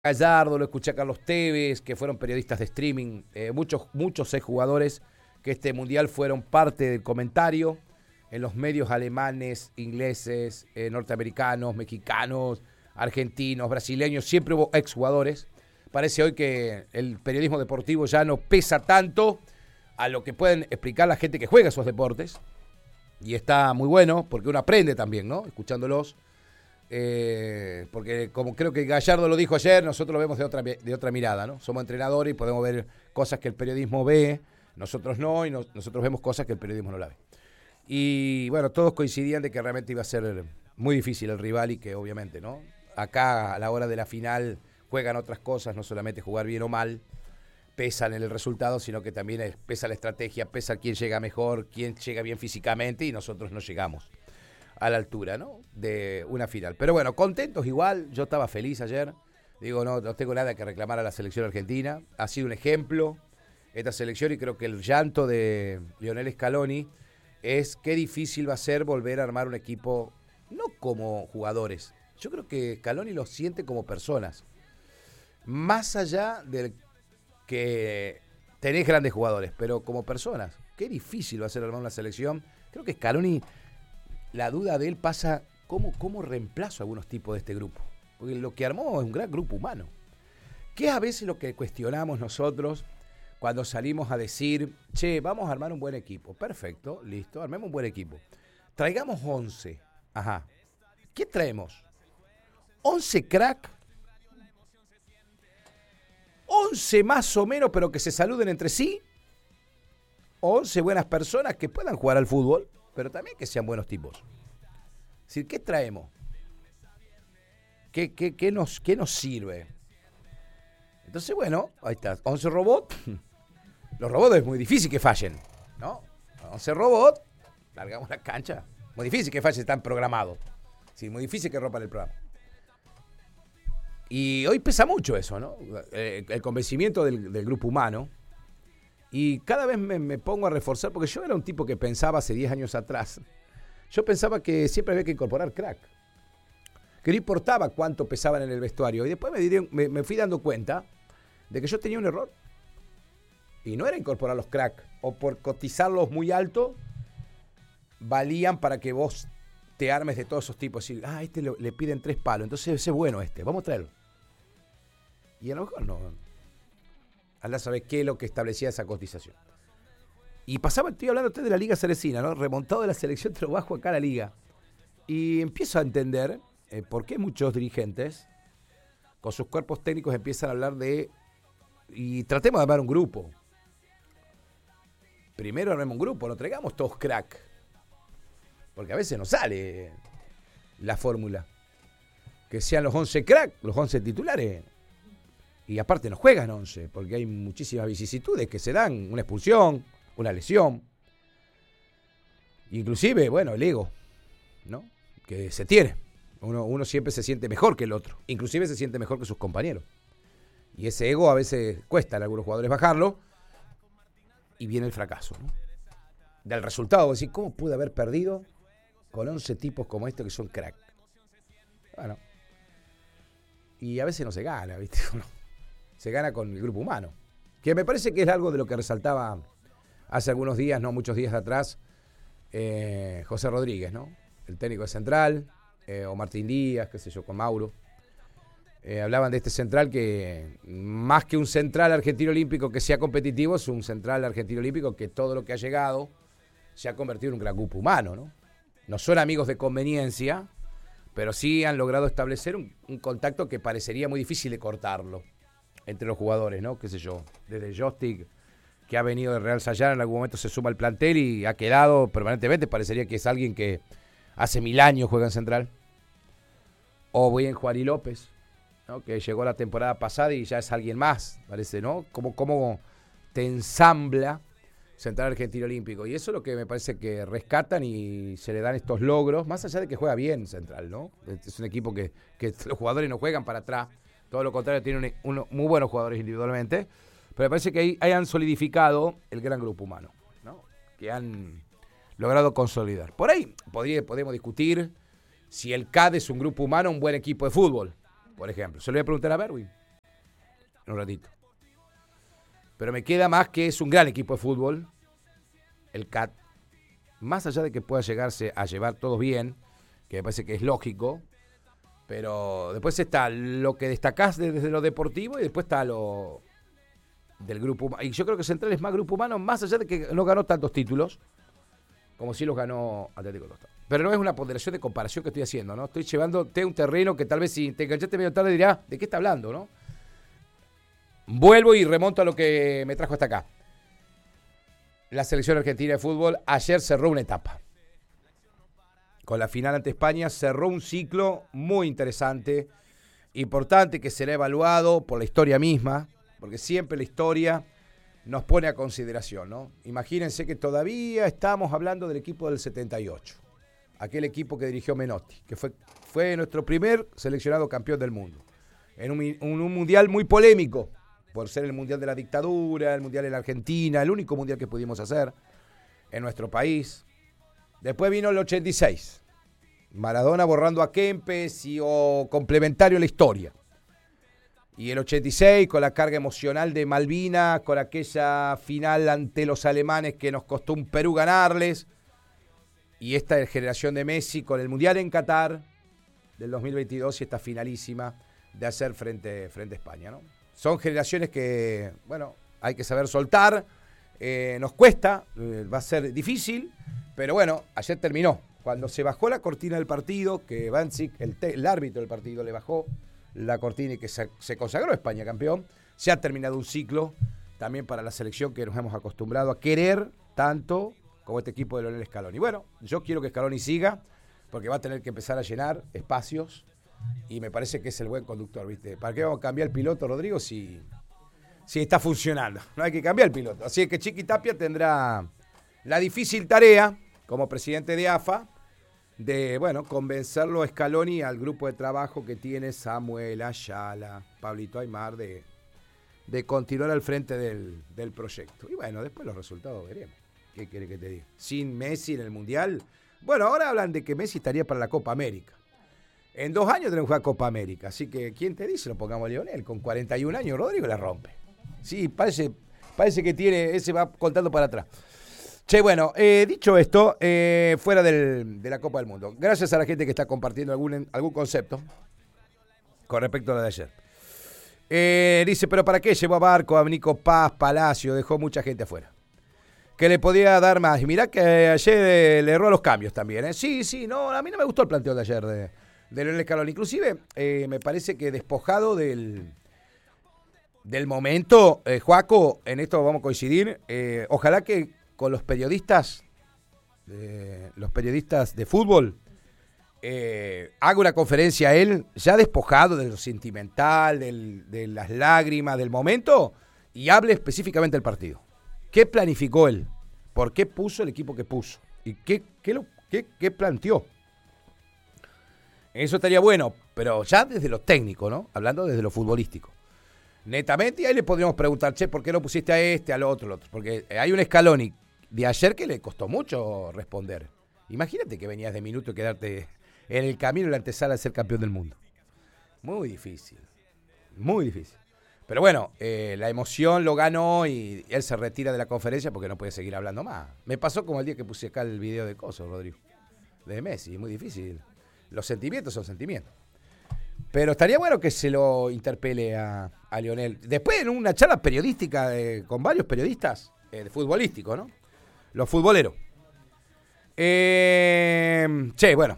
Gallardo, lo escuché a Carlos Tevez, que fueron periodistas de streaming, muchos exjugadores que este mundial fueron parte del comentario en los medios alemanes, ingleses, norteamericanos, mexicanos, argentinos, brasileños, siempre hubo exjugadores. Parece hoy que el periodismo deportivo ya no pesa tanto a lo que pueden explicar la gente que juega esos deportes. Y está muy bueno, porque uno aprende también, ¿no? Escuchándolos. Porque como creo que Gallardo lo dijo ayer, nosotros lo vemos de otra mirada, ¿no? Somos entrenadores y podemos ver cosas que el periodismo ve, nosotros no, y nosotros vemos cosas que el periodismo no la ve. Y bueno, todos coincidían de que realmente iba a ser muy difícil el rival y que obviamente, ¿no? Acá a la hora de la final juegan otras cosas, no solamente jugar bien o mal, pesan en el resultado, sino que también pesa la estrategia, pesa quién llega mejor, quién llega bien físicamente, y nosotros no llegamos a la altura, ¿no? De una final. Pero bueno, contentos igual, yo estaba feliz ayer, digo, no tengo nada que reclamar a la selección argentina, ha sido un ejemplo esta selección, y creo que el llanto de Lionel Scaloni es qué difícil va a ser volver a armar un equipo, no como jugadores, yo creo que Scaloni los siente como personas, más allá del que tenés grandes jugadores, pero como personas, qué difícil va a ser armar una selección. Creo que Scaloni, la duda de él pasa cómo reemplazo a algunos tipos de este grupo. Porque lo que armó es un gran grupo humano. Que es a veces lo que cuestionamos nosotros cuando salimos a decir, che, vamos a armar un buen equipo. Perfecto, listo, armemos un buen equipo. Traigamos 11. Ajá. ¿Qué traemos? 11 crack. 11 más o menos, pero que se saluden entre sí. 11 buenas personas que puedan jugar al fútbol, pero también que sean buenos tipos. Es decir, ¿qué traemos? ¿Qué nos sirve? Entonces, bueno, ahí está. 11 robots. Los robots es muy difícil que fallen, ¿no? 11 robots, largamos la cancha. Muy difícil que fallen, están programados. Sí, muy difícil que rompan el programa. Y hoy pesa mucho eso, ¿no? El convencimiento del grupo humano. Y cada vez me pongo a reforzar, porque yo era un tipo que pensaba hace 10 años atrás, yo pensaba que siempre había que incorporar crack, que no importaba cuánto pesaban en el vestuario, y después me fui dando cuenta de que yo tenía un error, y no era incorporar los crack, o por cotizarlos muy alto, valían para que vos te armes de todos esos tipos, y este le piden 3 palos, entonces ese es bueno vamos a traerlo. Y a lo mejor no. Andá a saber qué es lo que establecía esa cotización. Y estoy hablando usted de la Liga Ceresina, ¿no? Remontado de la selección, te lo bajo acá a la Liga. Y empiezo a entender por qué muchos dirigentes, con sus cuerpos técnicos, empiezan a hablar y tratemos de armar un grupo. Primero armemos un grupo, no traigamos todos crack. Porque a veces no sale la fórmula. Que sean los 11 crack, los 11 titulares. Y aparte no juegan 11, porque hay muchísimas vicisitudes que se dan, una expulsión, una lesión. Inclusive, bueno, el ego, ¿no? Que se tiene. Uno siempre se siente mejor que el otro, inclusive se siente mejor que sus compañeros. Y ese ego a veces cuesta a algunos jugadores bajarlo, y viene el fracaso, ¿no? Del resultado, decir, ¿cómo pude haber perdido con 11 tipos como estos que son crack? Bueno, y a veces no se gana, ¿viste? Se gana con el grupo humano, que me parece que es algo de lo que resaltaba hace algunos días, no muchos días atrás, José Rodríguez, ¿no? El técnico de Central, o Martín Díaz, qué sé yo, con Mauro. Hablaban de este Central que, más que un Central Argentino Olímpico que sea competitivo, es un Central Argentino Olímpico que todo lo que ha llegado se ha convertido en un gran grupo humano, ¿no? No son amigos de conveniencia, pero sí han logrado establecer un contacto que parecería muy difícil de cortarlo entre los jugadores, ¿no? Qué sé yo, desde Jostic, que ha venido de Real Sayar, en algún momento se suma al plantel y ha quedado permanentemente, parecería que es alguien que hace 1000 años juega en Central. O bien Juari López, ¿no? Que llegó la temporada pasada y ya es alguien más, parece, ¿no? Cómo te ensambla Central Argentino Olímpico. Y eso es lo que me parece que rescatan y se le dan estos logros, más allá de que juega bien Central, ¿no? Es un equipo que los jugadores no juegan para atrás. Todo lo contrario, tiene muy buenos jugadores individualmente, pero me parece que ahí hayan solidificado el gran grupo humano, ¿no? Que han logrado consolidar. Por ahí podemos discutir si el CAD es un grupo humano, un buen equipo de fútbol, por ejemplo. Se lo voy a preguntar a Berwin. en un ratito. Pero me queda más que es un gran equipo de fútbol, el CAT. Más allá de que pueda llegarse a llevar todos bien, que me parece que es lógico, pero después está lo que destacás desde lo deportivo y después está lo del grupo humano. Y yo creo que Central es más grupo humano, más allá de que no ganó tantos títulos, como si los ganó Atlético Tostado. Pero no es una ponderación de comparación que estoy haciendo, ¿no? Estoy llevándote a un terreno que tal vez si te enganchaste medio tarde dirás, ¿de qué está hablando, no? Vuelvo y remonto a lo que me trajo hasta acá. La selección argentina de fútbol ayer cerró una etapa. Con la final ante España cerró un ciclo muy interesante, importante, que será evaluado por la historia misma, porque siempre la historia nos pone a consideración, ¿no? Imagínense que todavía estamos hablando del equipo del 78, aquel equipo que dirigió Menotti, que fue nuestro primer seleccionado campeón del mundo, en un mundial muy polémico, por ser el mundial de la dictadura, el mundial en la Argentina, el único mundial que pudimos hacer en nuestro país. Después vino el 86, Maradona borrando a Kempes o complementario a la historia. Y el 86 con la carga emocional de Malvinas, con aquella final ante los alemanes que nos costó un Perú ganarles. Y esta generación de Messi con el Mundial en Qatar del 2022 y esta finalísima de hacer frente a España, ¿no? Son generaciones que, bueno, hay que saber soltar. Nos cuesta, va a ser difícil, pero bueno, ayer terminó. Cuando se bajó la cortina del partido, que Bancic, el árbitro del partido, le bajó la cortina y que se consagró España campeón, se ha terminado un ciclo también para la selección que nos hemos acostumbrado a querer tanto como este equipo de Lionel Scaloni. Bueno, yo quiero que Scaloni siga porque va a tener que empezar a llenar espacios y me parece que es el buen conductor, ¿viste? ¿Para qué vamos a cambiar el piloto, Rodrigo, si está funcionando? No hay que cambiar el piloto. Así que Chiqui Tapia tendrá la difícil tarea como presidente de AFA de, bueno, convencerlo a Scaloni al grupo de trabajo que tiene Samuel, Ayala, Pablito Aimar, de continuar al frente del proyecto. Y bueno, después los resultados veremos. ¿Qué quiere que te diga? Sin Messi en el Mundial. Bueno, ahora hablan de que Messi estaría para la Copa América. En 2 años tenemos que jugar Copa América. Así que, ¿quién te dice? Lo pongamos a Lionel. Con 41 años, Rodrigo la rompe. Sí, parece que tiene, ese va contando para atrás. Che, bueno, dicho esto, fuera de la Copa del Mundo, gracias a la gente que está compartiendo algún concepto con respecto a lo de ayer. Dice, pero ¿para qué llevó a Barco, a Nico Paz, Palacio? Dejó mucha gente afuera. Que le podía dar más. Y mirá que ayer le erró a los cambios también, ¿eh? Sí, no, a mí no me gustó el planteo de ayer de Lionel Scaloni. Inclusive, me parece que despojado del momento, Joaco, en esto vamos a coincidir, ojalá que con los periodistas de fútbol, haga una conferencia a él, ya despojado de lo sentimental, de las lágrimas, del momento, y hable específicamente del partido. ¿Qué planificó él? ¿Por qué puso el equipo que puso? ¿Y qué planteó? Eso estaría bueno, pero ya desde lo técnico, ¿no? Hablando desde lo futbolístico. Netamente, y ahí le podríamos preguntar, che, ¿por qué no pusiste a este, al otro, al otro? Porque hay un Scaloni de ayer que le costó mucho responder. Imagínate que venías de minuto y quedarte en el camino en la antesala de ser campeón del mundo. Muy difícil, muy difícil. Pero bueno, la emoción lo ganó y él se retira de la conferencia porque no puede seguir hablando más. Me pasó como el día que puse acá el video de Coso, Rodrigo, de Messi, muy difícil. Los sentimientos son sentimientos. Pero estaría bueno que se lo interpele a Lionel. Después en una charla periodística con varios periodistas, futbolísticos, ¿no? Los futboleros. Che, bueno.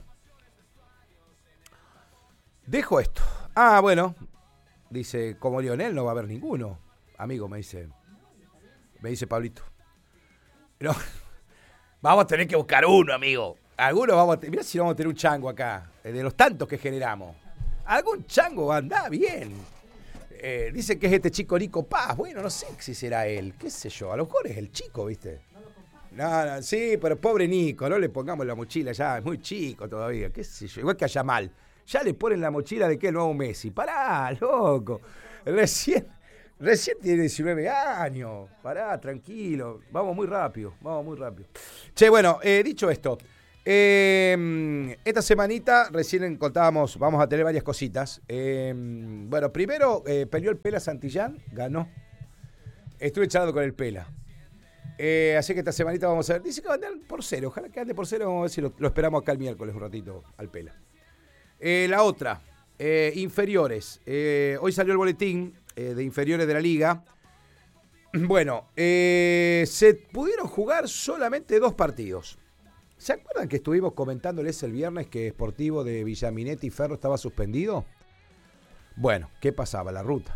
Dejo esto. Bueno. Dice, como Lionel no va a haber ninguno. Amigo, me dice Pablito. No, vamos a tener que buscar uno, amigo. Algunos vamos a tener. Mirá si vamos a tener un chango acá. De los tantos que generamos. Algún chango anda bien. Dice que es este chico Nico Paz. Bueno, no sé si será él. Qué sé yo. A lo mejor es el chico, ¿viste? No, sí, pero pobre Nico. No le pongamos la mochila ya. Es muy chico todavía. Qué sé yo. Igual que a Yamal. Ya le ponen la mochila de que el nuevo Messi. Pará, loco. Recién tiene 19 años. Pará, tranquilo. Vamos muy rápido. Che, bueno, dicho esto. Esta semanita recién contábamos, vamos a tener varias cositas. Bueno, primero peleó el Pela Santillán, ganó. Estuve charlando con el Pela. Así que esta semanita vamos a ver. Dice que va a andar por cero. Ojalá que ande por cero. Vamos a ver si lo esperamos acá el miércoles un ratito al Pela. La otra, inferiores. Hoy salió el boletín de inferiores de la liga. Bueno, se pudieron jugar solamente 2 partidos. ¿Se acuerdan que estuvimos comentándoles el viernes que Sportivo de Villaminetti y Ferro estaba suspendido? Bueno, ¿qué pasaba? La ruta.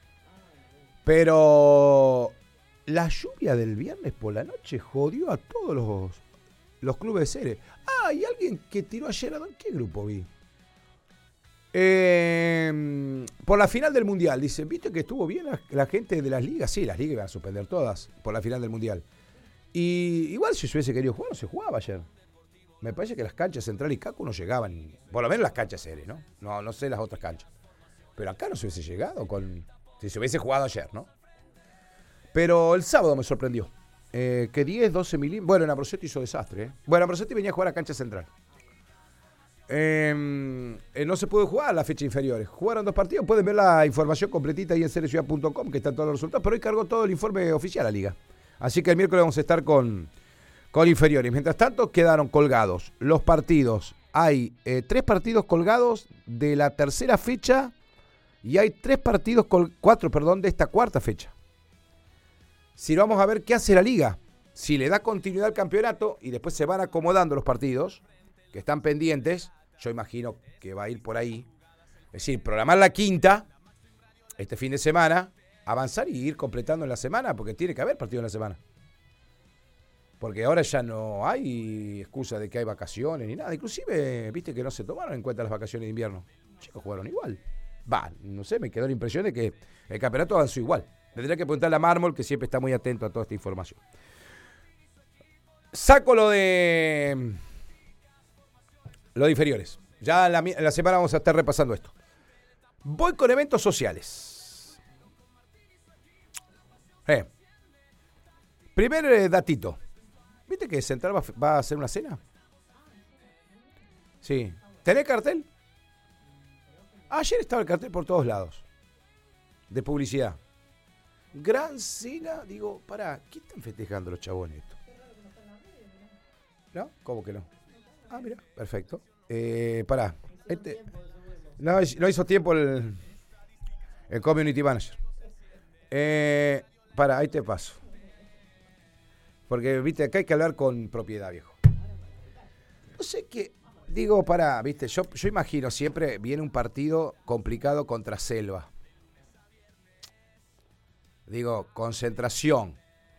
Pero la lluvia del viernes por la noche jodió a todos los clubes de serie. Ah, y alguien que tiró ayer, ¿en qué grupo vi? Por la final del Mundial. Dicen, ¿viste que estuvo bien la gente de las ligas? Sí, las ligas iban a suspender todas por la final del Mundial. Y igual si se hubiese querido jugar, no se jugaba ayer. Me parece que las canchas Central y Caco no llegaban, por lo menos las canchas series, ¿no? No sé las otras canchas. Pero acá no se hubiese llegado si se hubiese jugado ayer, ¿no? Pero el sábado me sorprendió. Que 10, 12 milímetros. Bueno, en Ambrosetti hizo desastre, ¿eh? Bueno, Ambrosetti venía a jugar a cancha Central. No se pudo jugar a la fecha inferiores. Jugaron 2 partidos. Pueden ver la información completita ahí en serieciudad.com, que están todos los resultados. Pero hoy cargó todo el informe oficial a la liga. Así que el miércoles vamos a estar con inferiores. Mientras tanto, quedaron colgados los partidos. Hay 3 partidos colgados de la tercera fecha y hay 4 de esta cuarta fecha. Si vamos a ver qué hace la liga, si le da continuidad al campeonato y después se van acomodando los partidos que están pendientes, yo imagino que va a ir por ahí. Es decir, programar la quinta este fin de semana, avanzar y ir completando en la semana, porque tiene que haber partido en la semana. Porque ahora ya no hay excusa de que hay vacaciones ni nada. Inclusive, viste que no se tomaron en cuenta las vacaciones de invierno. Los chicos jugaron igual. No sé, me quedó la impresión de que el campeonato avanzó igual. Tendría que preguntarle a Mármol, que siempre está muy atento a toda esta información. Saco lo de inferiores. Ya en la semana vamos a estar repasando esto. Voy con eventos sociales. Primer datito. ¿Viste que Central va a hacer una cena? Sí. ¿Tenés cartel? Ayer estaba el cartel por todos lados. De publicidad. Gran cena. Digo, pará, ¿qué están festejando los chabones esto? ¿No? ¿Cómo que no? Ah, mira, perfecto. Pará. No hizo tiempo el community manager. Pará, ahí te paso. Porque, viste, acá hay que hablar con propiedad, viejo. No sé qué. Digo, pará, viste, yo imagino siempre viene un partido complicado contra Selva. Digo, concentración.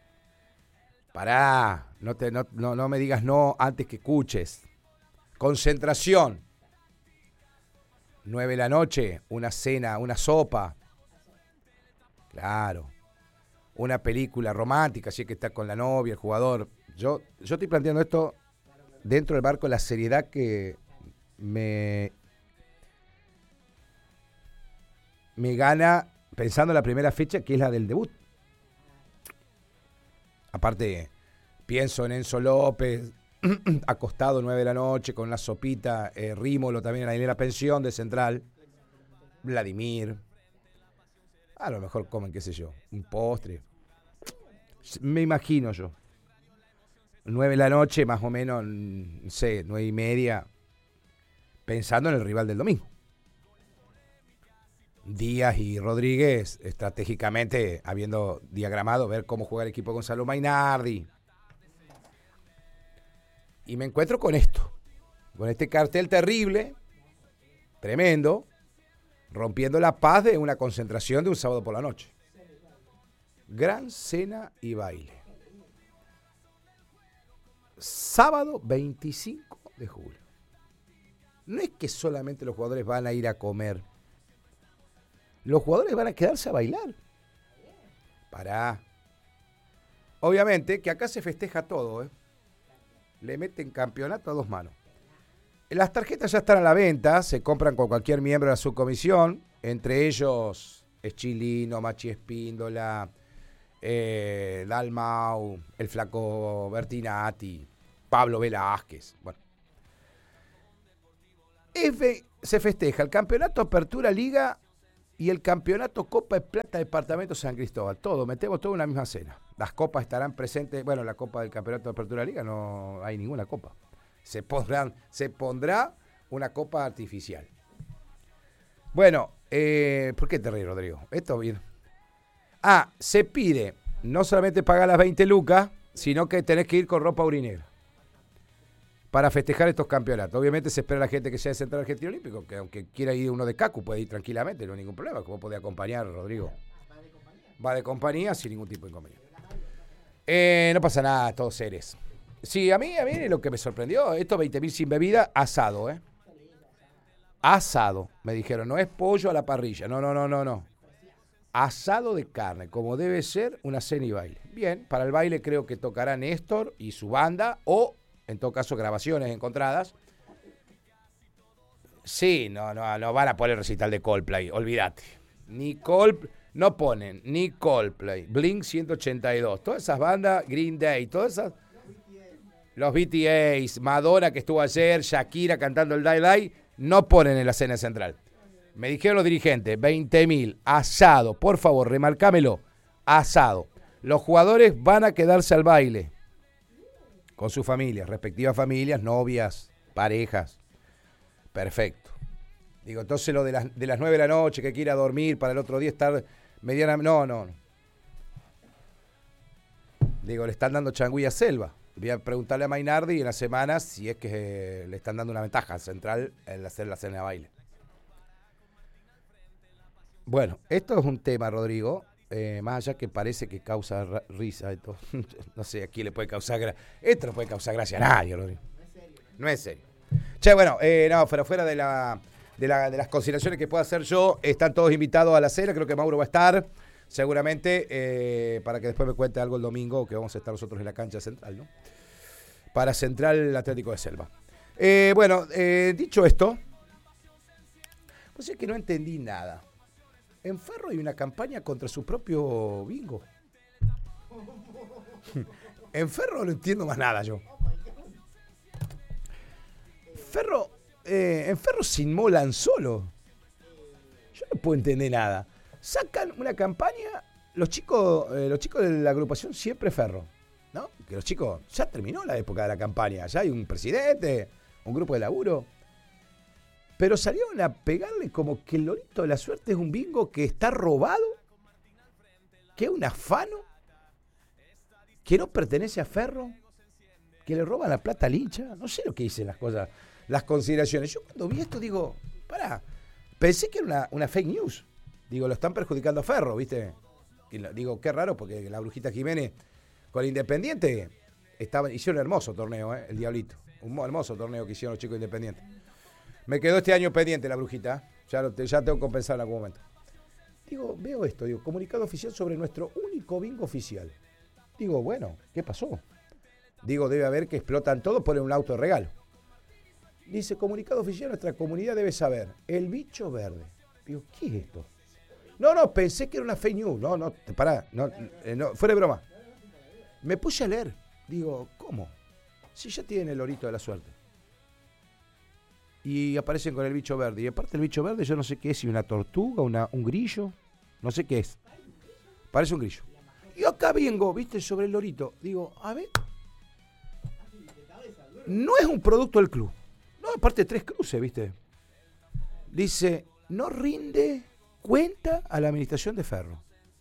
Pará, no me digas no antes que escuches. Concentración. 9 de la noche, una cena, una sopa. Claro. Una película romántica, así que está con la novia, el jugador. Yo estoy planteando esto dentro del marco de la seriedad que me gana pensando en la primera fecha, que es la del debut. Aparte, pienso en Enzo López, acostado 9 de la noche, con una sopita, Rímolo también en la pensión de Central, Vladimir. A lo mejor comen, qué sé yo, un postre. Me imagino yo. 9 de la noche, más o menos, no sé, 9:30, pensando en el rival del domingo. Díaz y Rodríguez, estratégicamente, habiendo diagramado, ver cómo juega el equipo Gonzalo Mainardi. Y me encuentro con esto, con este cartel terrible, tremendo, rompiendo la paz de una concentración de un sábado por la noche. Gran cena y baile. Sábado 25 de julio. No es que solamente los jugadores van a ir a comer. Los jugadores van a quedarse a bailar. Pará. Obviamente que acá se festeja todo, ¿eh? Le meten campeonato a 2 manos. Las tarjetas ya están a la venta, se compran con cualquier miembro de la subcomisión, entre ellos Eschilino, Machi Espíndola, Dalmau, el flaco Bertinati, Pablo Velázquez. Bueno, Se festeja el campeonato Apertura Liga y el campeonato Copa de Plata Departamento San Cristóbal. Metemos todo en una misma cena. Las copas estarán presentes. Bueno, la copa del campeonato de Apertura Liga no hay ninguna copa. Se pondrá una copa artificial. Bueno, ¿por qué te ríes, Rodrigo? Esto bien. Se pide no solamente pagar las 20 lucas, sino que tenés que ir con ropa urinera para festejar estos campeonatos. Obviamente se espera la gente que sea de Central Argentino Olímpico, que aunque quiera ir uno de CACU, puede ir tranquilamente, no hay ningún problema. ¿Cómo puede acompañar, Rodrigo? Va de compañía sin ningún tipo de inconveniente. No pasa nada, todos seres. Sí, a mí lo que me sorprendió, estos 20.000 sin bebida, asado, Asado, me dijeron, no es pollo a la parrilla, no. Asado de carne, como debe ser una cena y baile. Bien, para el baile creo que tocará Néstor y su banda, o en todo caso grabaciones encontradas. Sí, no van a poner recital de Coldplay, olvídate. No ponen ni Coldplay, Blink 182, todas esas bandas, Green Day, todas esas, los BTS, Madonna que estuvo ayer, Shakira cantando el Die Die, no ponen en la cena central. Me dijeron los dirigentes, 20.000, asado, por favor, remarcámelo, asado. Los jugadores van a quedarse al baile con sus familias, respectivas familias, novias, parejas. Perfecto. Digo, entonces lo de las 9 de la noche, que quiera dormir para el otro día estar medianamente... No. Digo, le están dando changüí a Selva. Voy a preguntarle a Mainardi en las semanas si es que le están dando una ventaja al Central en hacer la cena de baile. Bueno, esto es un tema, Rodrigo, más allá que parece que causa risa esto. No sé a quién le puede causar gracia. Esto no puede causar gracia a nadie, Rodrigo. No es serio. Che, bueno, pero fuera de las consideraciones que pueda hacer yo, están todos invitados a la cena, creo que Mauro va a estar, seguramente, para que después me cuente algo el domingo, que vamos a estar nosotros en la cancha central, ¿no? Para Central Atlético de Selva. Dicho esto, pues es que no entendí nada. En Ferro hay una campaña contra su propio bingo. En Ferro no entiendo más nada yo. En Ferro se inmolan solo. Yo no puedo entender nada. Sacan una campaña, los chicos de la agrupación Siempre Ferro, ¿no? Que los chicos, ya terminó la época de la campaña, ya hay un presidente, un grupo de laburo. Pero salieron a pegarle como que el Lorito de la Suerte es un bingo que está robado, que es un afano, que no pertenece a Ferro, que le roban la plata al hincha. No sé lo que dicen las cosas, las consideraciones. Yo cuando vi esto digo, pensé que era una fake news. Digo, lo están perjudicando a Ferro, ¿viste? Digo, qué raro, porque la Brujita Jiménez con el Independiente hicieron un hermoso torneo, el Diablito. Un hermoso torneo que hicieron los chicos Independientes. Me quedó este año pendiente la Brujita, ya tengo que compensar en algún momento. Digo, veo esto, comunicado oficial sobre nuestro único bingo oficial. Digo, bueno, ¿qué pasó? Digo, debe haber que explotan todo por un auto de regalo. Dice, comunicado oficial, nuestra comunidad debe saber, el bicho verde. Digo, ¿qué es esto? No, pensé que era una fake news. Pará, fuera de broma. Me puse a leer. Digo, ¿cómo? Si ya tienen el Lorito de la Suerte. Y aparecen con el bicho verde. Y aparte el bicho verde yo no sé qué es, si una tortuga, un grillo, no sé qué es. Parece un grillo. Y acá vengo, viste, sobre el Lorito. Digo, a ver. No es un producto del club. No, aparte 3 cruces, viste. Dice, no rinde cuenta a la administración de Ferro.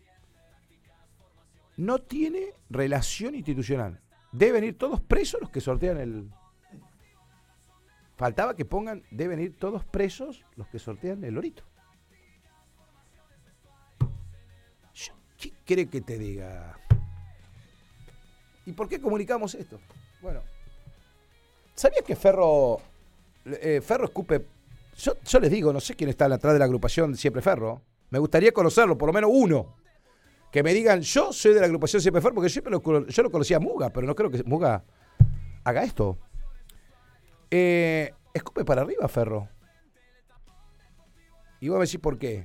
No tiene relación institucional. Deben ir todos presos los que sortean el... Faltaba que pongan, deben ir todos presos los que sortean el Lorito. ¿Qué quiere que te diga? ¿Y por qué comunicamos esto? Bueno, ¿sabías que Ferro escupe? Yo les digo, no sé quién está atrás de la agrupación Siempre Ferro. Me gustaría conocerlo, por lo menos uno. Que me digan, yo soy de la agrupación Siempre Ferro, porque yo lo conocía a Muga, pero no creo que Muga haga esto. Escupe para arriba, Ferro. Y voy a decir por qué.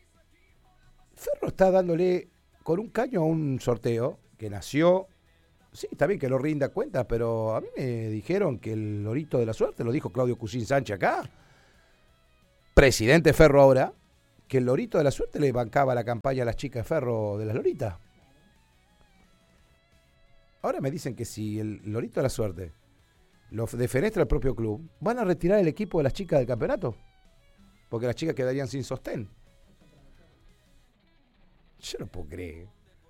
Ferro está dándole con un caño a un sorteo que nació Sí, está bien que no rinda cuentas, pero a mí me dijeron que el lorito de la suerte, lo dijo Claudio Cucín Sánchez acá, presidente de Ferro ahora, que el lorito de la suerte le bancaba la campaña a las chicas de Ferro de las Loritas. Ahora me dicen que si el lorito de la suerte lo defenestra el propio club, van a retirar el equipo de las chicas del campeonato, porque las chicas quedarían sin sostén. Yo no puedo creer.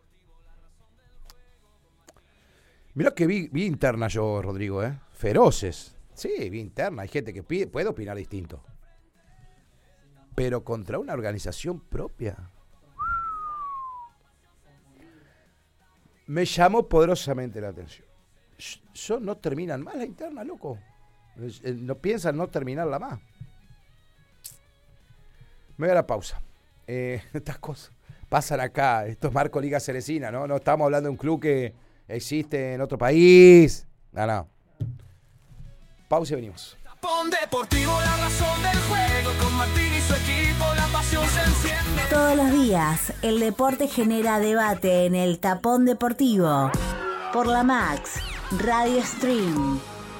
Mirá que vi interna yo, Rodrigo, feroces. Sí, vi interna. Hay gente que puede opinar distinto. Pero contra una organización propia. Me llamó poderosamente la atención. No terminan más la interna, loco. No piensan no terminarla más. Me voy a la pausa. Estas cosas pasan acá. Esto es Marco Liga Ceresina, ¿no? No estamos hablando de un club que existe en otro país. No. Pausa y venimos. Tapón Deportivo, la razón del juego. Con Martín y su equipo, la pasión se enciende. Todos los días, el deporte genera debate en el Tapón Deportivo. Por la Max Radio Stream.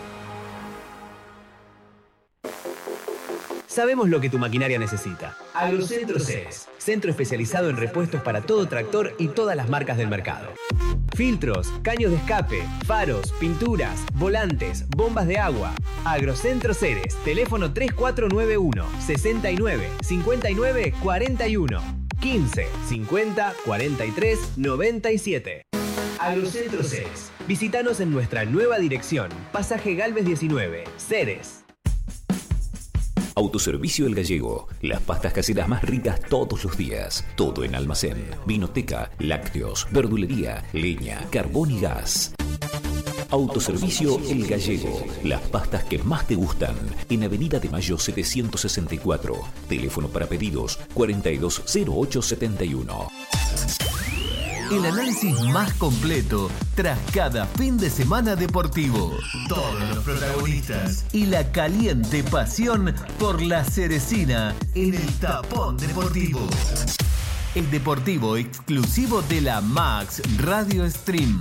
Sabemos lo que tu maquinaria necesita. Agrocentro Ceres, centro especializado en repuestos para todo tractor y todas las marcas del mercado. Filtros, caños de escape, faros, pinturas, volantes, bombas de agua. Agrocentro Ceres, teléfono 3491 69 59 41 15 50 43 97. Agrocentro Ceres. Visítanos en nuestra nueva dirección, Pasaje Galvez 19, Ceres. Autoservicio El Gallego. Las pastas caseras más ricas todos los días. Todo en almacén, vinoteca, lácteos, verdulería, leña, carbón y gas. Autoservicio El Gallego. Las pastas que más te gustan. En Avenida de Mayo 764. Teléfono para pedidos 420871. El análisis más completo tras cada fin de semana deportivo. Todos los protagonistas y la caliente pasión por la Ceresina en el Tapón Deportivo. El deportivo exclusivo de la Max Radio Stream.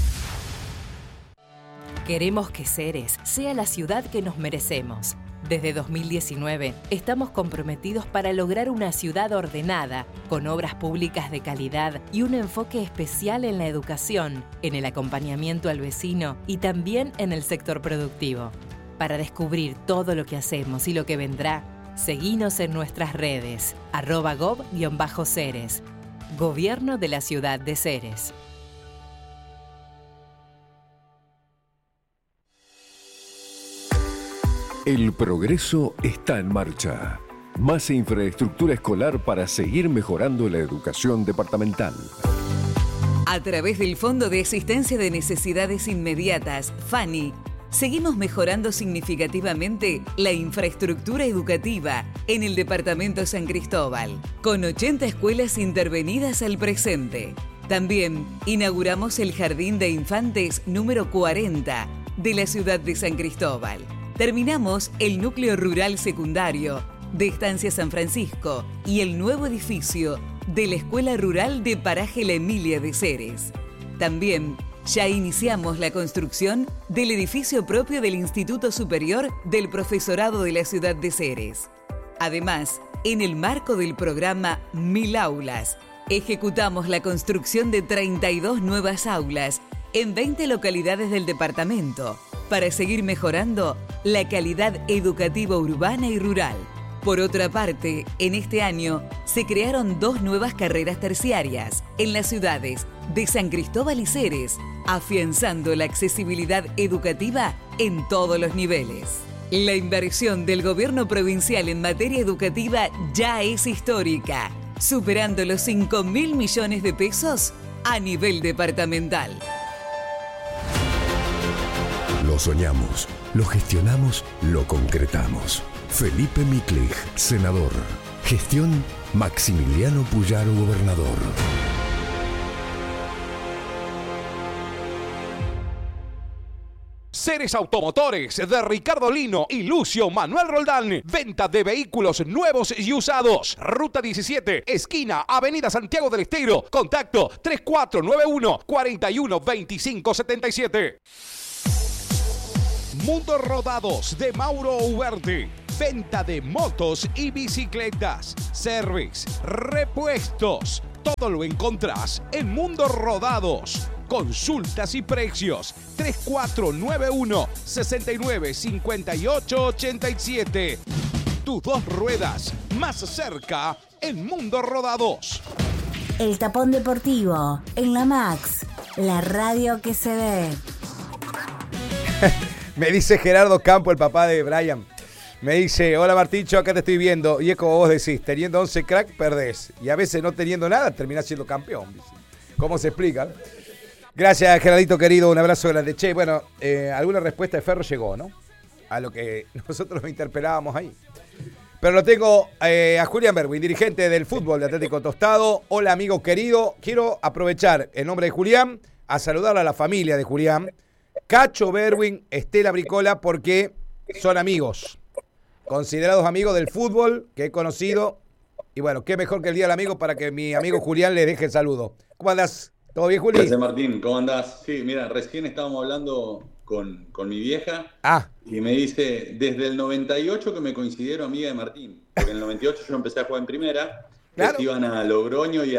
Queremos que Ceres sea la ciudad que nos merecemos. Desde 2019 estamos comprometidos para lograr una ciudad ordenada, con obras públicas de calidad y un enfoque especial en la educación, en el acompañamiento al vecino y también en el sector productivo. Para descubrir todo lo que hacemos y lo que vendrá, seguinos en nuestras redes, @gov_ceres. Gobierno de la Ciudad de Ceres. El progreso está en marcha. Más infraestructura escolar para seguir mejorando la educación departamental. A través del Fondo de Asistencia de Necesidades Inmediatas, FANI, seguimos mejorando significativamente la infraestructura educativa en el departamento San Cristóbal, con 80 escuelas intervenidas al presente. También inauguramos el Jardín de Infantes número 40 de la ciudad de San Cristóbal. Terminamos el núcleo rural secundario de Estancia San Francisco y el nuevo edificio de la Escuela Rural de Paraje La Emilia de Ceres. También ya iniciamos la construcción del edificio propio del Instituto Superior del Profesorado de la ciudad de Ceres. Además, en el marco del programa 1000 Aulas, ejecutamos la construcción de 32 nuevas aulas en 20 localidades del departamento, para seguir mejorando la calidad educativa urbana y rural. Por otra parte, en este año se crearon 2 nuevas carreras terciarias en las ciudades de San Cristóbal y Ceres, afianzando la accesibilidad educativa en todos los niveles. La inversión del gobierno provincial en materia educativa ya es histórica, superando los 5.000 millones de pesos a nivel departamental. Lo soñamos, lo gestionamos, lo concretamos. Felipe Miklich, senador. Gestión Maximiliano Puyaro, gobernador. Ceres Automotores de Ricardo Lino y Lucio Manuel Roldán. Venta de vehículos nuevos y usados. Ruta 17, esquina Avenida Santiago del Estero. Contacto 3491 41 25 77. Mundo Rodados de Mauro Uverde. Venta de motos y bicicletas. Service, repuestos. Todo lo encontrás en Mundo Rodados. Consultas y precios 3491 69 58 87. Tus dos ruedas más cerca en Mundo Rodados. El Tapón Deportivo en la Max, la radio que se ve. Me dice Gerardo Campo, el papá de Brian. Me dice, hola Marticho, acá te estoy viendo. Y es como vos decís, teniendo 11 crack, perdés. Y a veces no teniendo nada, terminás siendo campeón. ¿Cómo se explica? Gracias, Gerardito querido, un abrazo grande. Che, bueno, alguna respuesta de Ferro llegó, ¿no? A lo que nosotros nos interpelábamos ahí. Pero lo tengo a Julián Berwin, dirigente del fútbol de Atlético Tostado. Hola, amigo querido. Quiero aprovechar, en nombre de Julián, a saludar a la familia de Julián. Cacho Berwin, Estela Bricola, porque son amigos. Considerados amigos del fútbol que he conocido. Y bueno, qué mejor que el Día del Amigo para que mi amigo Julián le deje el saludo. ¿Cómo andás? ¿Todo bien, Juli? Gracias, Martín. ¿Cómo andás? Sí, mira, recién estábamos hablando con mi vieja. Y me dice, desde el 98 que me considero amiga de Martín. Porque en el 98 yo empecé a jugar en primera. Claro. Iban a Logroño y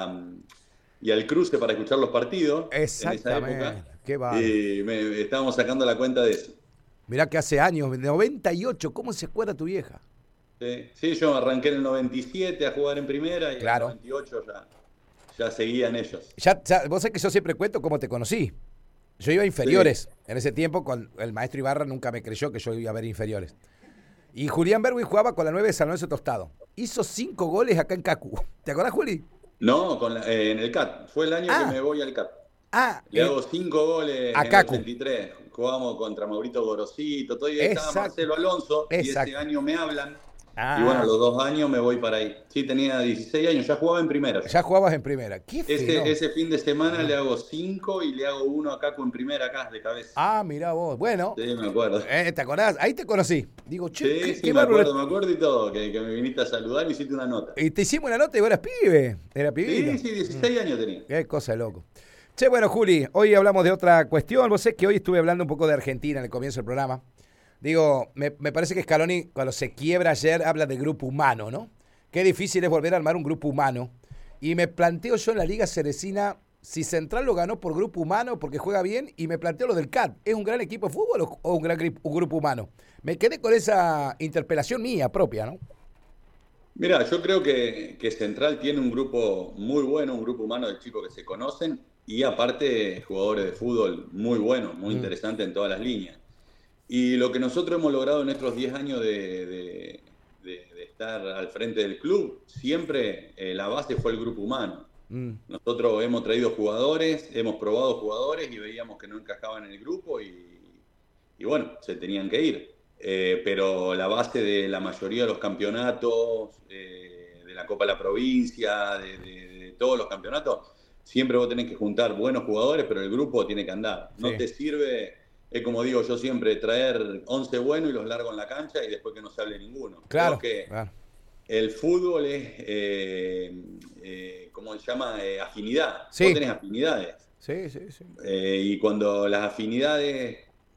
al Cruce para escuchar los partidos. Exactamente. En esa época. Qué bárbaro. Y estábamos sacando la cuenta de eso. Mirá que hace años, 98, ¿cómo se acuerda tu vieja? Sí, yo arranqué en el 97 a jugar en primera y claro. En el 98 ya seguían ellos. Vos sabés que yo siempre cuento cómo te conocí. Yo iba a inferiores. Sí. En ese tiempo, con el maestro Ibarra nunca me creyó que yo iba a ver inferiores. Y Julián Berwin jugaba con la 9 de San Lorenzo Tostado. Hizo 5 goles acá en Cacu. ¿Te acordás, Juli? No, en el CAT. Fue el año que me voy al CAT. Le hago 5 goles en el 83. Jugábamos contra Maurito Gorosito, todo, y estaba Marcelo Alonso. Exacto. Y ese año me hablan. Y bueno, a los 2 años me voy para ahí. Sí, tenía 16 años, ya jugaba en primera. Ya jugabas en primera. ¿Qué ese fin de semana le hago 5 y le hago 1 a Cacu en primera acá, de cabeza. Mirá vos. Bueno. Sí, me acuerdo. ¿Te acordás? Ahí te conocí. Digo, che, sí, me acuerdo y todo. Que me viniste a saludar y me hiciste una nota. Y te hicimos una nota y vos eras pibe. Era pibito. Sí, 16 años tenía. Qué cosa de loco. Che, bueno, Juli, hoy hablamos de otra cuestión. Vos sabés que hoy estuve hablando un poco de Argentina en el comienzo del programa. Digo, me parece que Scaloni, cuando se quiebra ayer, habla de grupo humano, ¿no? Qué difícil es volver a armar un grupo humano. Y me planteo yo en la Liga Ceresina, si Central lo ganó por grupo humano, porque juega bien, y me planteo lo del CAT. ¿Es un gran equipo de fútbol o un gran grupo humano? Me quedé con esa interpelación mía propia, ¿no? Mira, yo creo que Central tiene un grupo muy bueno, un grupo humano de chicos que se conocen, y aparte jugadores de fútbol muy buenos, muy interesantes en todas las líneas. Y lo que nosotros hemos logrado en estos 10 años de estar al frente del club, siempre la base fue el grupo humano. Nosotros hemos traído jugadores, hemos probado jugadores y veíamos que no encajaban en el grupo y bueno, se tenían que ir. Pero la base de la mayoría de los campeonatos, de la Copa de la Provincia, de todos los campeonatos, siempre vos tenés que juntar buenos jugadores, pero el grupo tiene que andar. No te sirve, es como digo yo siempre, traer 11 buenos y los largo en la cancha y después que no se hable ninguno. Claro. Creo que el fútbol es, ¿cómo se llama? Afinidad. Sí. Vos tenés afinidades. Sí. Y cuando las afinidades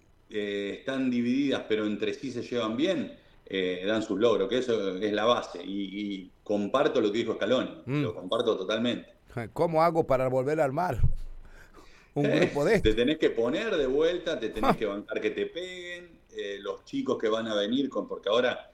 están divididas pero entre sí se llevan bien, dan sus logros, que eso es la base. Y comparto lo que dijo Scaloni, lo comparto totalmente. ¿Cómo hago para volver a armar un grupo de Te tenés que poner de vuelta, te tenés que bancar que te peguen, los chicos que van a venir, porque ahora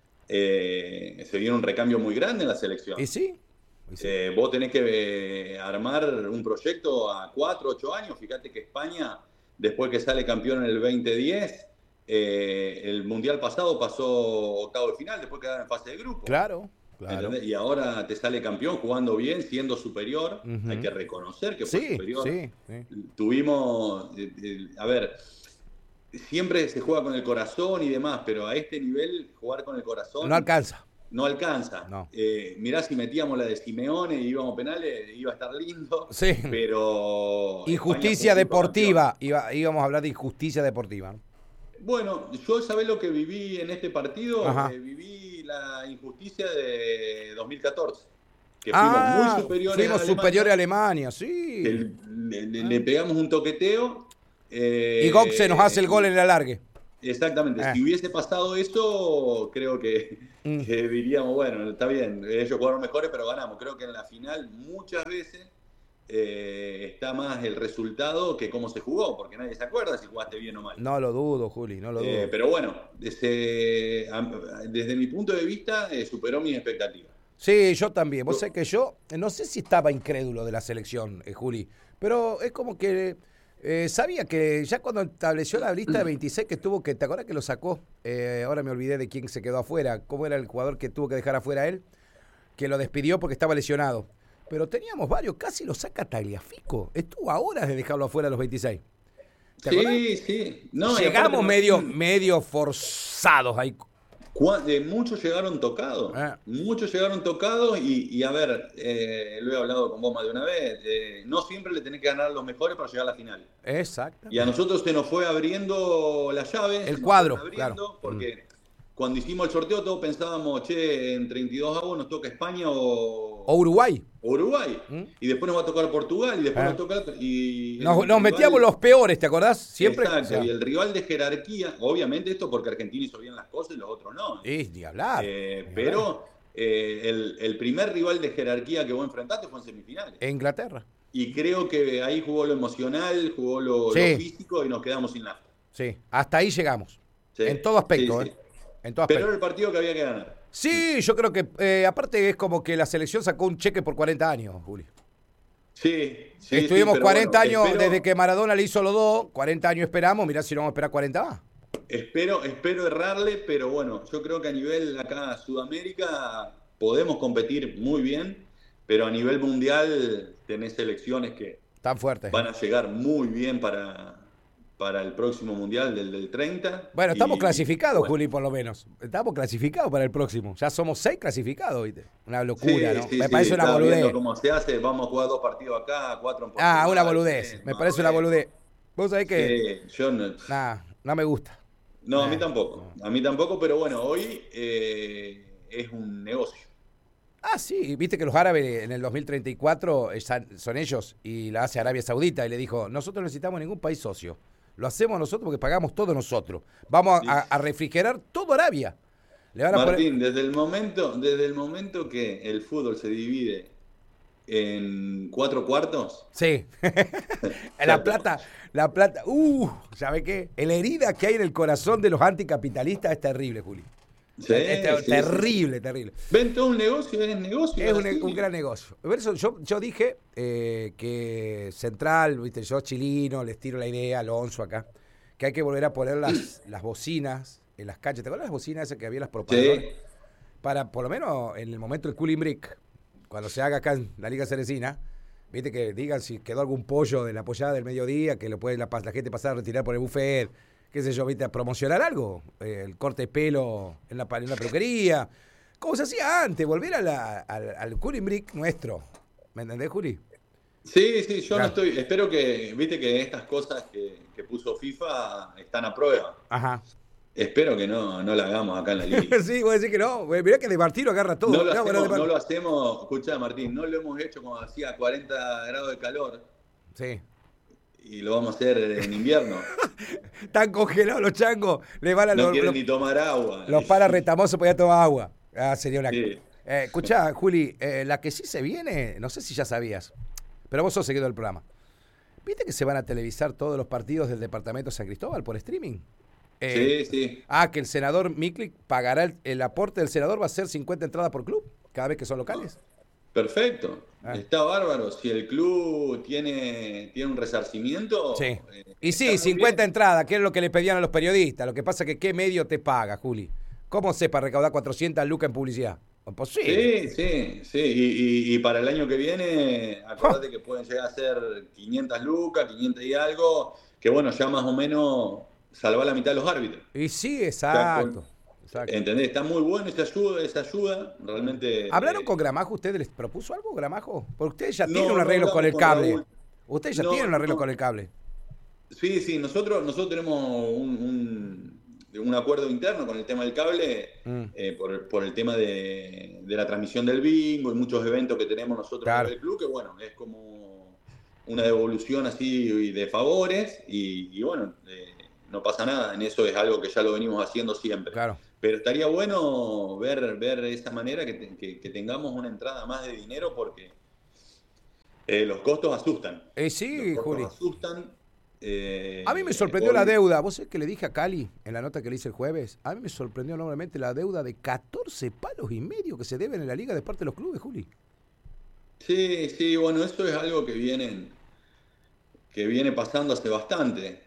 se viene un recambio muy grande en la selección. ¿Y sí? Vos tenés que armar un proyecto a 4, 8 años. Fíjate que España, después que sale campeón en el 2010, el Mundial pasado pasó octavo de final, después quedaron en fase de grupo. Claro. Y ahora te sale campeón jugando bien, siendo superior. Hay que reconocer que fue superior. Tuvimos, a ver, siempre se juega con el corazón y demás, pero a este nivel jugar con el corazón no alcanza. no alcanza. No. Mirá, si metíamos la de Simeone y íbamos a penales, iba a estar lindo. Sí. Pero... Injusticia deportiva. Íbamos a hablar de injusticia deportiva, ¿no? Bueno, yo sabés lo que viví en este partido. Ajá. Viví la injusticia de 2014. Que fuimos muy superiores a Alemania, sí. Le pegamos un toqueteo. Y Götze nos hace el gol en el alargue. Exactamente. Si hubiese pasado eso, creo que diríamos, bueno, está bien, ellos jugaron mejores, pero ganamos. Creo que en la final muchas veces está más el resultado que cómo se jugó, porque nadie se acuerda si jugaste bien o mal. No lo dudo, Juli, no lo dudo. Pero bueno, desde mi punto de vista, superó mis expectativas. Sí, yo también. Vos sabés que yo no sé si estaba incrédulo de la selección, Juli, pero es como que sabía que ya cuando estableció la lista de 26 que tuvo que, ¿te acuerdas que lo sacó? Ahora me olvidé de quién se quedó afuera, cómo era el jugador que tuvo que dejar afuera a él, que lo despidió porque estaba lesionado. Pero teníamos varios, casi lo saca Tagliafico. Estuvo a horas de dejarlo afuera a los 26. ¿Te acuerdas? Sí. No, llegamos medio forzados ahí. Muchos llegaron tocados. Muchos llegaron tocados y a ver, lo he hablado con vos más de una vez, no siempre le tenés que ganar a los mejores para llegar a la final. Exacto. Y a nosotros se nos fue abriendo la llave. El cuadro, claro. Porque cuando hicimos el sorteo todos pensábamos, en 32-1 nos toca España o Uruguay. Y después nos va a tocar Portugal y después nos toca... Nos metíamos los peores, ¿te acordás? Siempre. Exacto, o sea, y el rival de jerarquía, obviamente esto porque Argentina hizo bien las cosas y los otros no. Ni hablar. Pero el primer rival de jerarquía que vos enfrentaste fue en semifinales. En Inglaterra. Y creo que ahí jugó lo emocional, jugó lo físico y nos quedamos sin nafta. Sí, hasta ahí llegamos. Sí. En todo aspecto, sí. Pero era el partido que había que ganar. Sí, yo creo que, aparte es como que la selección sacó un cheque por 40 años, Juli. Sí. Estuvimos 40 años desde que Maradona le hizo los 2, 40 años esperamos, mirá si no vamos a esperar 40 más. Espero errarle, pero bueno, yo creo que a nivel acá Sudamérica podemos competir muy bien, pero a nivel mundial tenés selecciones que tan fuertes. Van a llegar muy bien para el próximo mundial del 30. Bueno, estamos clasificados, Juli, por lo menos. Estamos clasificados para el próximo. Ya somos 6 clasificados, ¿viste? Una locura, ¿no? Me parece una boludez. Cómo se hace, vamos a jugar 2 partidos acá, 4 en Portugal. Una boludez. Me parece una boludez. Vos sabés que... yo no... no me gusta. No, a mí tampoco. A mí tampoco, pero bueno, hoy es un negocio. Sí, viste que los árabes en el 2034 son ellos y la hace Arabia Saudita y le dijo, nosotros no necesitamos ningún país socio. Lo hacemos nosotros porque pagamos todo nosotros. Vamos a refrigerar todo Arabia. Martín, desde el momento que el fútbol se divide en 4 cuartos. Sí. la plata. ¿Sabe qué? La herida que hay en el corazón de los anticapitalistas es terrible, Juli. Terrible. Ven, todo un negocio, es negocio. Es un gran negocio. Por eso yo dije que Central, viste, yo chilino, les tiro la idea, Alonso acá, que hay que volver a poner las bocinas en las canchas. ¿Te acuerdas las bocinas esas que había las propagandas? Sí. Para, por lo menos, en el momento del cooling break, cuando se haga acá en la Liga Ceresina, viste que digan si quedó algún pollo de la pollada del mediodía, que lo puede la gente pasar a retirar por el buffet, qué sé yo, viste, a promocionar algo, el corte de pelo en la peluquería, como se hacía antes, volver al cooling break nuestro. ¿Me entendés, Juli? Sí, yo no estoy, espero que, viste que estas cosas que puso FIFA están a prueba. Ajá. Espero que no la hagamos acá en la liga. Sí, voy a decir que no. Mirá que de Martín lo agarra todo. No lo hacemos, escuchá, Martín, no lo hemos hecho cuando hacía 40 grados de calor. Sí. Y lo vamos a hacer en invierno. Están congelados los changos. No quieren ni tomar agua. Los paras retamosos podían tomar agua. Sería una... Sí. Escuchá, Juli, la que sí se viene, no sé si ya sabías, pero vos sos seguidor del programa. ¿Viste que se van a televisar todos los partidos del departamento de San Cristóbal por streaming? Sí. Que el senador Miklik pagará el aporte del senador, va a ser 50 entradas por club, cada vez que son locales. Perfecto, está bárbaro. Si el club tiene un resarcimiento... Sí, y sí, 50 entradas, que es lo que le pedían a los periodistas. Lo que pasa es que ¿qué medio te paga, Juli? ¿Cómo sé para recaudar 400 lucas en publicidad? Imposible. Sí. Y para el año que viene, acordate que pueden llegar a ser 500 lucas, 500 y algo, que bueno, ya más o menos salva la mitad de los árbitros. Y sí, exacto. ¿Entendés? Está muy bueno esa ayuda, realmente. ¿Hablaron con Gramajo? ¿Usted les propuso algo, Gramajo? Porque ustedes ya tienen un arreglo con el cable. Ustedes ya tienen un arreglo con el cable. Sí, nosotros tenemos un acuerdo interno con el tema del cable por el tema de la transmisión del bingo y muchos eventos que tenemos nosotros en el club, que bueno, es como una devolución así de favores y bueno, no pasa nada, en eso es algo que ya lo venimos haciendo siempre. Claro. Pero estaría bueno ver de esa manera que tengamos una entrada más de dinero porque los costos asustan. Sí, los costos Juli. asustan. A mí me sorprendió la deuda. ¿Vos sabés que le dije a Cali en la nota que le hice el jueves? A mí me sorprendió enormemente la deuda de 14 palos y medio que se deben en la liga de parte de los clubes, Juli. Sí, bueno, eso es algo que viene pasando hace bastante.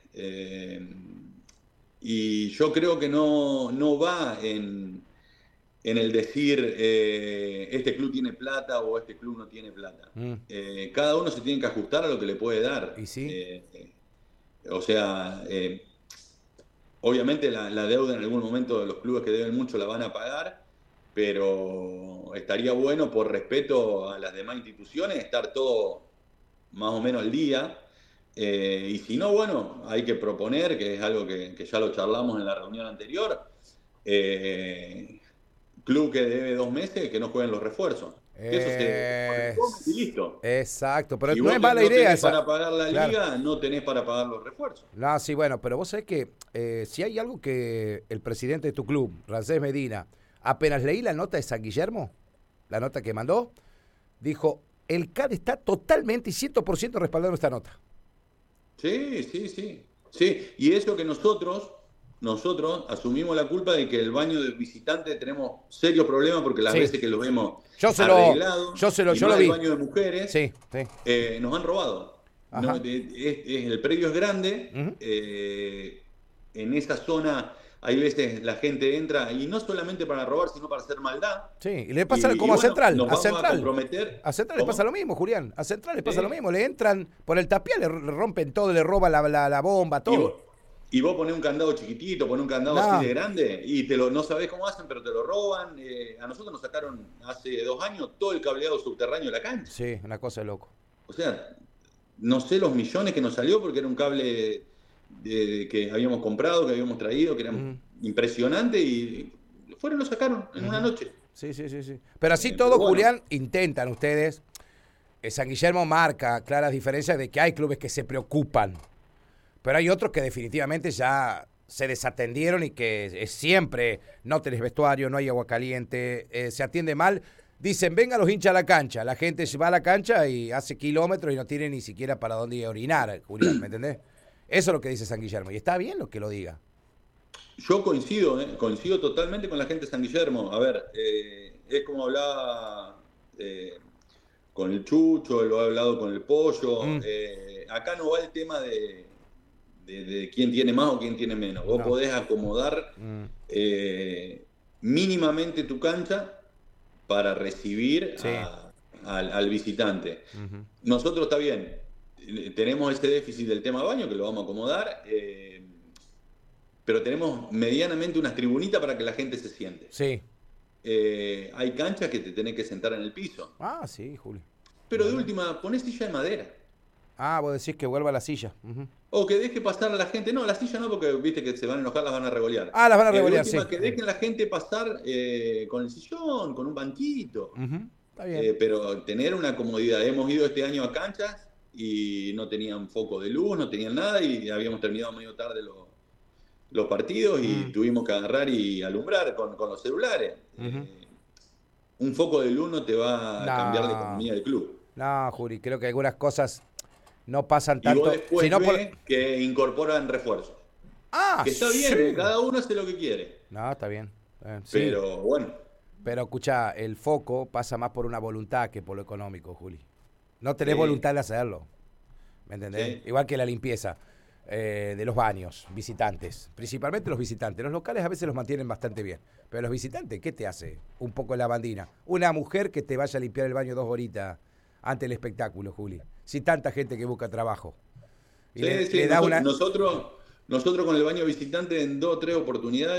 Y yo creo que no va en el decir este club tiene plata o este club no tiene plata. Cada uno se tiene que ajustar a lo que le puede dar. ¿Y sí? O sea, obviamente la deuda en algún momento de los clubes que deben mucho la van a pagar, pero estaría bueno por respeto a las demás instituciones estar todo más o menos al día. Y si no, bueno, hay que proponer, que es algo que ya lo charlamos en la reunión anterior, club que debe 2 meses, que no jueguen los refuerzos. Eso se y listo. Exacto, pero si no es mala idea esa. Para pagar la liga, no tenés para pagar los refuerzos. No, sí, bueno, pero vos sabés que si hay algo que el presidente de tu club, Rancés Medina, apenas leí la nota de San Guillermo, la nota que mandó, dijo, el CAD está totalmente y 100% respaldando esta nota. Sí, y eso que nosotros asumimos la culpa de que el baño de visitante tenemos serios problemas porque las veces que lo vemos arreglado, yo lo vi. El baño de mujeres nos han robado. No, el predio es grande, en esa zona hay veces la gente entra y no solamente para robar, sino para hacer maldad. Sí, y le pasa como a Central. A Central le pasa lo mismo, Julián. A Central le pasa lo mismo. Le entran por el tapial, le rompen todo, le roban la bomba, todo. Y vos ponés un candado chiquitito, ponés un candado así de grande y no sabés cómo hacen, pero te lo roban. A nosotros nos sacaron hace 2 años todo el cableado subterráneo de la cancha. Sí, una cosa de loco. O sea, no sé los millones que nos salió porque era un cable que habíamos comprado, que habíamos traído, que era impresionante y fueron y lo sacaron en una noche. Sí. Pero así todo, bueno, Julián, intentan ustedes. San Guillermo marca claras diferencias de que hay clubes que se preocupan. Pero hay otros que definitivamente ya se desatendieron y que siempre no tenés vestuario, no hay agua caliente, se atiende mal. Dicen, vengan los hinchas a la cancha. La gente va a la cancha y hace kilómetros y no tiene ni siquiera para dónde orinar, Julián, ¿me entendés? Eso es lo que dice San Guillermo. Y está bien lo que lo diga. Yo coincido totalmente con la gente de San Guillermo. A ver, es como hablaba con el Chucho, lo he hablado con el Pollo. Acá no va el tema de quién tiene más o quién tiene menos. Vos podés acomodar mínimamente tu cancha para recibir al visitante. Nosotros está bien, tenemos ese déficit del tema baño que lo vamos a acomodar, pero tenemos medianamente unas tribunitas para que la gente se siente. Sí. Hay canchas que te tenés que sentar en el piso. Ah, sí, Juli. Pero de última, ponés silla de madera. Ah, vos decís que vuelva a la silla. O que deje pasar a la gente. No, la silla no, porque viste que se van a enojar, las van a revolear. Ah, las van a revolear, sí. Que dejen la gente pasar con el sillón, con un banquito. Está bien. Pero tener una comodidad. Hemos ido este año a canchas y no tenían foco de luz, no tenían nada y habíamos terminado medio tarde los partidos y tuvimos que agarrar y alumbrar con los celulares. Un foco de luz no te va a cambiar la economía del club. No, Juli, creo que algunas cosas no pasan tanto. Y vos después ves que incorporan refuerzos. Que está bien, cada uno hace lo que quiere. No, está bien. Pero bueno. Pero escuchá, el foco pasa más por una voluntad que por lo económico, Juli. No tenés voluntad de hacerlo. ¿Me entendés? Igual que la limpieza de los baños, visitantes. Principalmente los visitantes. Los locales a veces los mantienen bastante bien. Pero los visitantes, ¿qué te hace? Un poco de lavandina. Una mujer que te vaya a limpiar el baño 2 horitas ante el espectáculo, Juli. Si tanta gente que busca trabajo. Y nosotros con el baño visitante en 2 o 3 oportunidades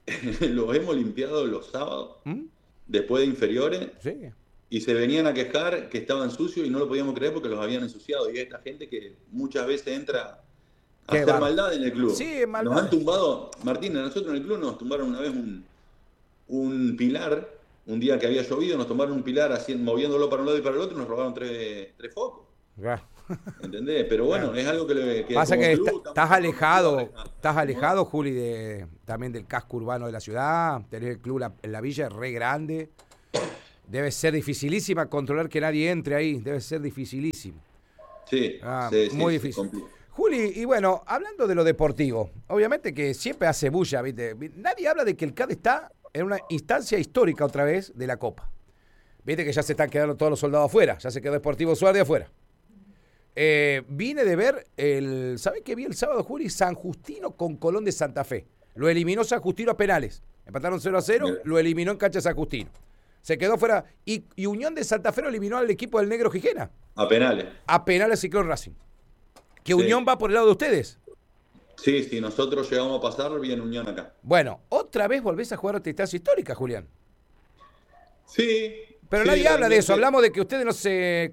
los hemos limpiado los sábados, después de inferiores, Sí. y se venían a quejar que estaban sucios y no lo podíamos creer porque los habían ensuciado. Y esta gente que muchas veces entra a Qué hacer bárbaro. maldad en el club. Sí, maldad. Nos han tumbado, Martín, a nosotros en el club nos tumbaron una vez un pilar, un día que había llovido, nos tomaron un pilar moviéndolo para un lado y para el otro y nos robaron tres focos. Ya. ¿Entendés? Pero bueno, es algo que Pasa como que club estás alejado, estás Juli, también del casco urbano de la ciudad. Tenés el club en la villa, es re grande. Debe ser dificilísima controlar que nadie entre ahí. Debe ser dificilísimo. Sí, muy sí, difícil. Juli, y bueno, hablando de lo deportivo, obviamente que siempre hace bulla, ¿viste? Nadie habla de que el CAD está en una instancia histórica otra vez de la Copa. Viste que ya se están quedando todos los soldados afuera, ya se quedó Sportivo Suárez afuera. Vine de ver ¿sabés qué vi el sábado, Juli? San Justino con Colón de Santa Fe. Lo eliminó San Justino a penales. Empataron 0-0, lo eliminó en cancha San Justino. Se quedó fuera. Y Unión de Santa Fe lo eliminó al equipo del Negro Gijena. A penales. A penales Ciclón Racing. Que Sí. Unión va por el lado de ustedes. Sí, sí, nosotros llegamos a pasar bien Unión acá. Bueno, otra vez volvés a jugar otra instancia histórica, Julián. Sí. Pero sí, nadie habla de eso. realmente. Hablamos de que ustedes no se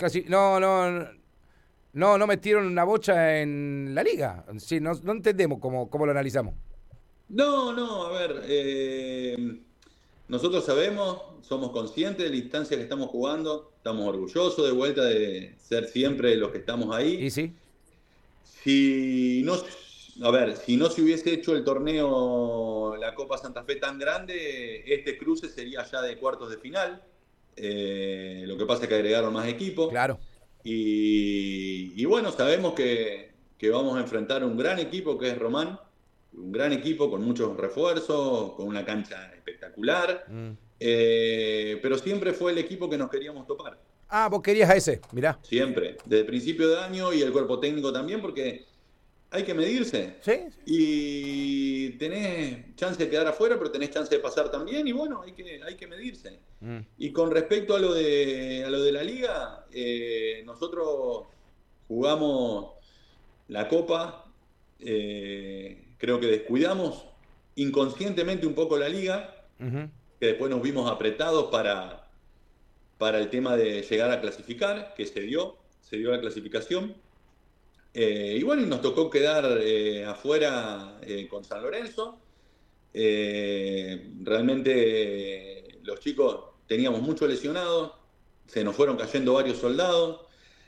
no metieron una bocha en la liga. Sí, no entendemos cómo lo analizamos. No, a ver, nosotros sabemos, somos conscientes de la instancia que estamos jugando, estamos orgullosos de vuelta de ser siempre los que estamos ahí. ¿Y sí? Si no se hubiese hecho el torneo, la Copa Santa Fe tan grande, este cruce sería ya de cuartos de final. Lo que pasa es que agregaron más equipos. Claro. Y bueno, sabemos que vamos a enfrentar un gran equipo que es Román, un gran equipo con muchos refuerzos, con una cancha espectacular, pero siempre fue el equipo que nos queríamos topar. Ah, vos querías a ese, mirá. Siempre, desde el principio de año y el cuerpo técnico también, porque hay que medirse. Sí. Y tenés chance de quedar afuera, pero tenés chance de pasar también, y bueno, hay que medirse. Y con respecto a lo de la liga, nosotros jugamos la Copa, creo que descuidamos inconscientemente un poco la liga, que después nos vimos apretados para el tema de llegar a clasificar, que se dio la clasificación. Y bueno, y nos tocó quedar afuera con San Lorenzo. Realmente los chicos teníamos muchos lesionados, se nos fueron cayendo varios soldados.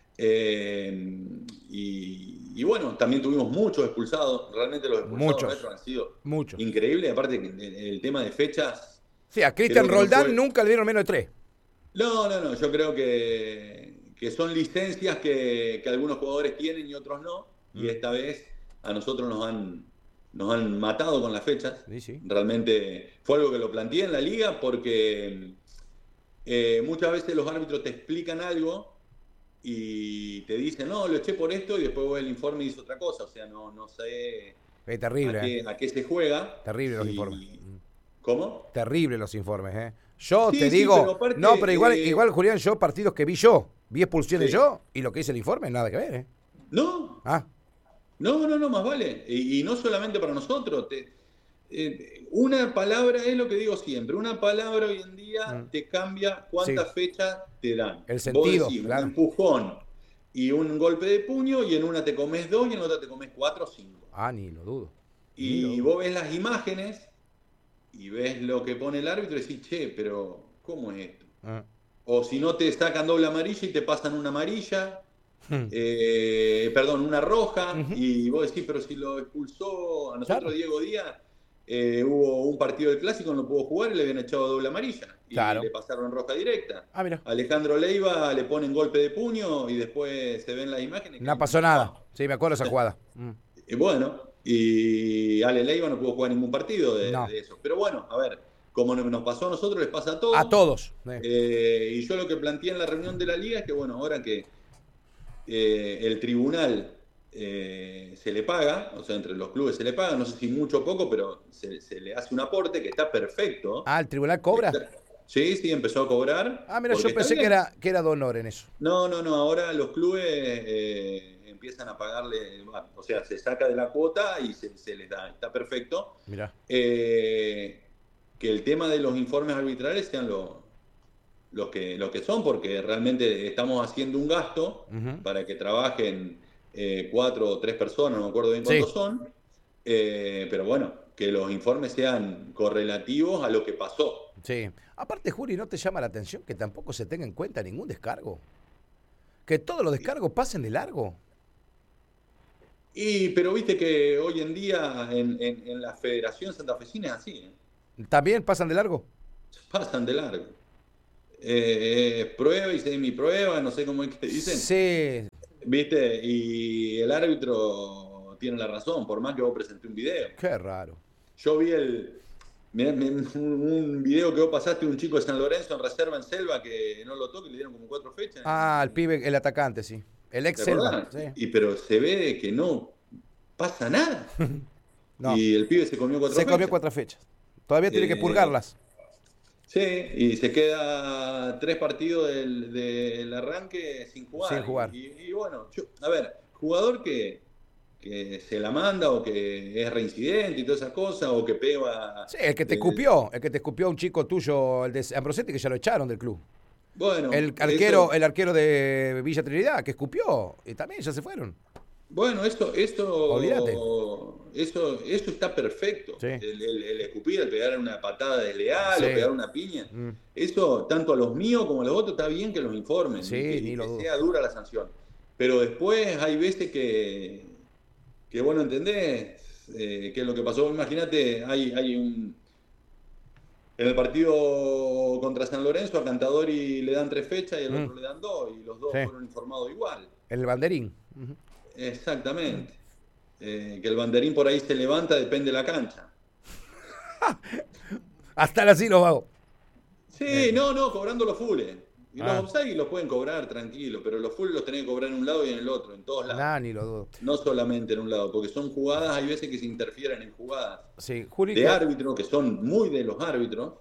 Y bueno, también tuvimos muchos expulsados. Realmente los expulsados nuestros han sido increíbles. Aparte, el tema de fechas. Sí, a Cristian Roldán nunca le dieron menos de 3. No. Yo creo que son licencias que algunos jugadores tienen y otros no. Y esta vez a nosotros nos han matado con las fechas. Sí. Realmente fue algo que lo planteé en la liga porque muchas veces los árbitros te explican algo y te dicen, no, lo eché por esto, y después ves el informe y dice otra cosa. O sea, no sé Es terrible. a qué se juega. Terrible los informes. ¿Cómo? Terrible los informes, Yo Sí, te sí, digo, pero aparte, no, pero igual, Julián, yo partidos que vi expulsiones Sí. yo, y lo que dice el informe, nada que ver, No. Ah. No, más vale. Y no solamente para nosotros. Una palabra es lo que digo siempre. Una palabra hoy en día te cambia cuántas fechas te dan. El sentido, Vos decís, claro. un empujón y un golpe de puño, y en una te comes 2 y en otra te comes 4 o 5. Ah, ni lo dudo. Y vos ves las imágenes y ves lo que pone el árbitro y decís, che, pero ¿cómo es esto? O si no, te sacan doble amarilla y te pasan una amarilla. Una roja, y vos decís, pero si lo expulsó a nosotros, Claro. Diego Díaz, hubo un partido del Clásico, no pudo jugar y le habían echado doble amarilla y Claro. le pasaron roja directa. Ah, mira. Alejandro Leiva le ponen golpe de puño y después se ven las imágenes. No pasó nada. Sí, me acuerdo de esa jugada. Y bueno, y Ale Leiva no pudo jugar ningún partido de eso. Pero bueno, a ver, como nos pasó a nosotros, les pasa a todos. A todos. Y yo lo que planteé en la reunión de la liga es que, bueno, ahora que el tribunal se le paga, o sea, entre los clubes se le paga, no sé si mucho o poco, pero se le hace un aporte que está perfecto. Ah, ¿el tribunal cobra? Sí, empezó a cobrar. Ah, mira, yo porque pensé está que era de honor en eso. No, ahora los clubes empiezan a pagarle, o sea, se saca de la cuota y se les da, está perfecto. Mirá. el tema de los informes arbitrales sean los que son, porque realmente estamos haciendo un gasto para que trabajen 4 o 3 personas, no me acuerdo bien cuántos son, pero bueno, que los informes sean correlativos a lo que pasó. Sí. Aparte, Juli, ¿no te llama la atención que tampoco se tenga en cuenta ningún descargo? Que todos los descargos pasen de largo. Pero viste que hoy en día en la Federación Santafesina es así, ¿eh? ¿También pasan de largo? Pasan de largo. Prueba y semiprueba, no sé cómo es que dicen. Sí. ¿Viste? Y el árbitro tiene la razón, por más que vos presenté un video. Qué raro. Yo vi un video que vos pasaste de un chico de San Lorenzo en reserva en Selva que no lo toque y le dieron como 4 fechas. Ah, el pibe, el atacante, sí. El ex Selva. Sí. Pero se ve que no pasa nada. No. Y el pibe se comió 4 fechas. Se comió 4 fechas. Todavía tiene que purgarlas. Sí, y se queda 3 partidos del arranque sin jugar. Sin jugar. Y bueno, a ver, jugador que se la manda o que es reincidente y todas esas cosas, o que pega... Sí, el que te escupió a un chico tuyo, el de Ambrosetti, que ya lo echaron del club. Bueno, el arquero de Villa Trinidad, que escupió, y también ya se fueron. Bueno, Olvídate. Eso está perfecto. Sí. El escupir, el pegar una patada desleal, o pegar una piña. Eso, tanto a los míos como a los otros, está bien que los informen. Sí, y que sea dura la sanción. Pero después hay veces que vos no entendés qué es lo que pasó. Imagínate, en el partido contra San Lorenzo a Cantadori le dan 3 fechas y al otro le dan 2, y los 2 fueron informados igual. El banderín. Exactamente. Que el banderín por ahí se levanta, depende de la cancha. Hasta así lo hago. Sí, no, cobrando los fulls. Y los offside los pueden cobrar tranquilo, pero los fulls los tenés que cobrar en un lado y en el otro, en todos lados. Ni lo dudo. No solamente en un lado, porque son jugadas, hay veces que se interfieren en jugadas de árbitro, que son muy de los árbitros,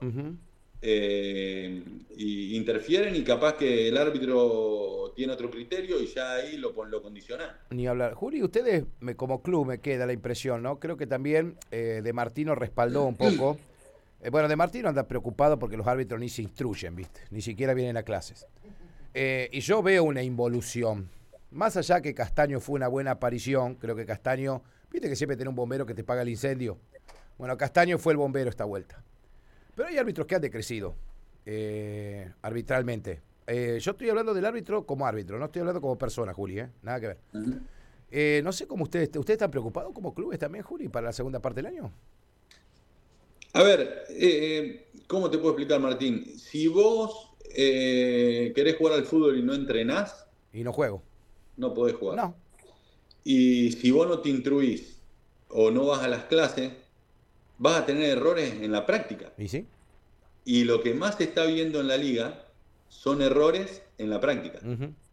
y interfieren, y capaz que el árbitro tiene otro criterio y ya ahí lo condiciona. Ni hablar. Juli, ustedes como club me queda la impresión, ¿no? Creo que también De Martino respaldó un poco. De Martino anda preocupado porque los árbitros ni se instruyen, ¿viste? Ni siquiera vienen a clases. Y yo veo una involución. Más allá que Castaño fue una buena aparición, creo que Castaño, viste que siempre tiene un bombero que te paga el incendio. Bueno, Castaño fue el bombero esta vuelta. Pero hay árbitros que han decrecido arbitralmente. Yo estoy hablando del árbitro como árbitro, no estoy hablando como persona, Juli, nada que ver. No sé cómo ¿ustedes están preocupados como clubes también, Juli, para la segunda parte del año? A ver, ¿cómo te puedo explicar, Martín? Si vos querés jugar al fútbol y no entrenás... Y no juego. No podés jugar. No. Y si vos no te instruís o no vas a las clases, vas a tener errores en la práctica. ¿Y sí? Y lo que más se está viendo en la liga son errores en la práctica.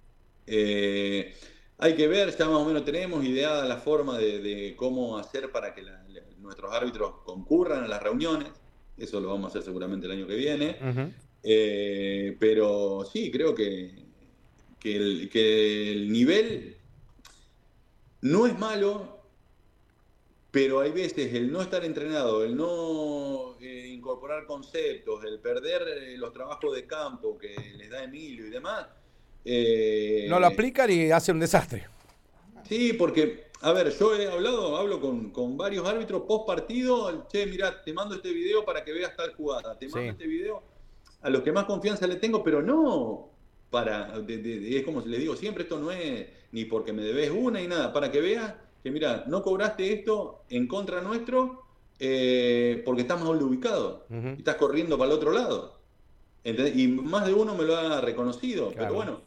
Hay que ver, ya más o menos tenemos ideada la forma de cómo hacer para que nuestros árbitros concurran a las reuniones. Eso lo vamos a hacer seguramente el año que viene. Pero sí, creo que el nivel no es malo, pero hay veces el no estar entrenado, el no incorporar conceptos, el perder los trabajos de campo que les da Emilio y demás. No lo aplican y hacen un desastre. Sí, porque, a ver, yo hablo con varios árbitros post partido. Che, mirá, te mando este video para que veas tal jugada. Te mando este video a los que más confianza le tengo, pero no es como les digo siempre, esto no es ni porque me debes una y nada, para que veas que, mirá, no cobraste esto en contra nuestro porque estás mal ubicado. Y estás corriendo para el otro lado. Y más de uno me lo ha reconocido. Claro. Pero bueno,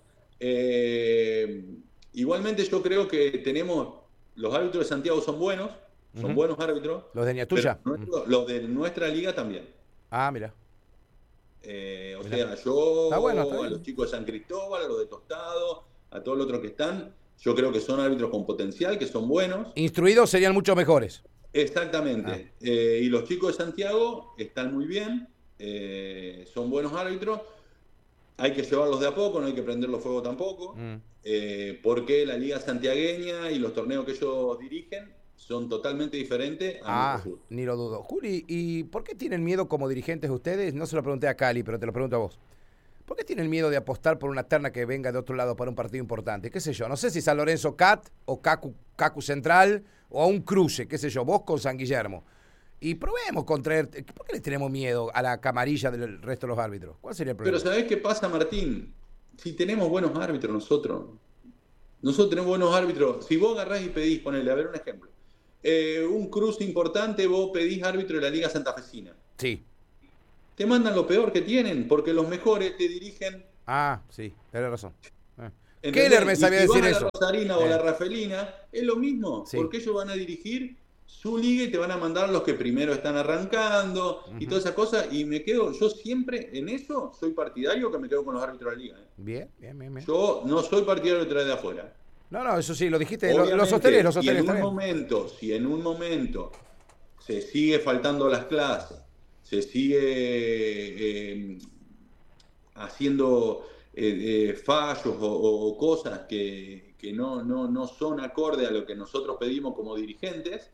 igualmente yo creo que los árbitros de Santiago son buenos, son buenos árbitros. ¿Los de Ñatuya? Los de nuestra liga también. Ah, mira. O sea, yo a los chicos de San Cristóbal, a los de Tostado, a todos los otros que están, yo creo que son árbitros con potencial, que son buenos. Instruidos serían mucho mejores. Exactamente. Y los chicos de Santiago están muy bien, son buenos árbitros. Hay que llevarlos de a poco, no hay que prenderlos fuego tampoco, porque la liga santiagueña y los torneos que ellos dirigen son totalmente diferentes a Mercosur. Ni lo dudo. Juli, ¿y por qué tienen miedo como dirigentes ustedes? No se lo pregunté a Cali, pero te lo pregunto a vos. ¿Por qué tienen miedo de apostar por una terna que venga de otro lado para un partido importante? ¿Qué sé yo? No sé si San Lorenzo Cat o Cacu Central o a un cruce, qué sé yo, vos con San Guillermo. Y probemos con traer... ¿Por qué le tenemos miedo a la camarilla del resto de los árbitros? ¿Cuál sería el problema? Pero ¿sabés qué pasa, Martín? Si tenemos buenos árbitros nosotros tenemos buenos árbitros. Si vos agarrás y pedís, ponele, a ver un ejemplo. Un cruce importante, vos pedís árbitro de la Liga Santafesina. Sí. Te mandan lo peor que tienen, porque los mejores te dirigen. Sí, tenés razón. Keller me sabía decir eso. La Rosarina o la Rafelina, es lo mismo, porque ellos van a dirigir su liga y te van a mandar los que primero están arrancando y todas esas cosas. Y me quedo, yo siempre en eso soy partidario que me quedo con los árbitros de la liga. Bien. Yo no soy partidario de traer de afuera. No, eso sí, lo dijiste, lo sostenés. Si en un momento se sigue faltando las clases, se sigue haciendo fallos o cosas que no son acorde a lo que nosotros pedimos como dirigentes,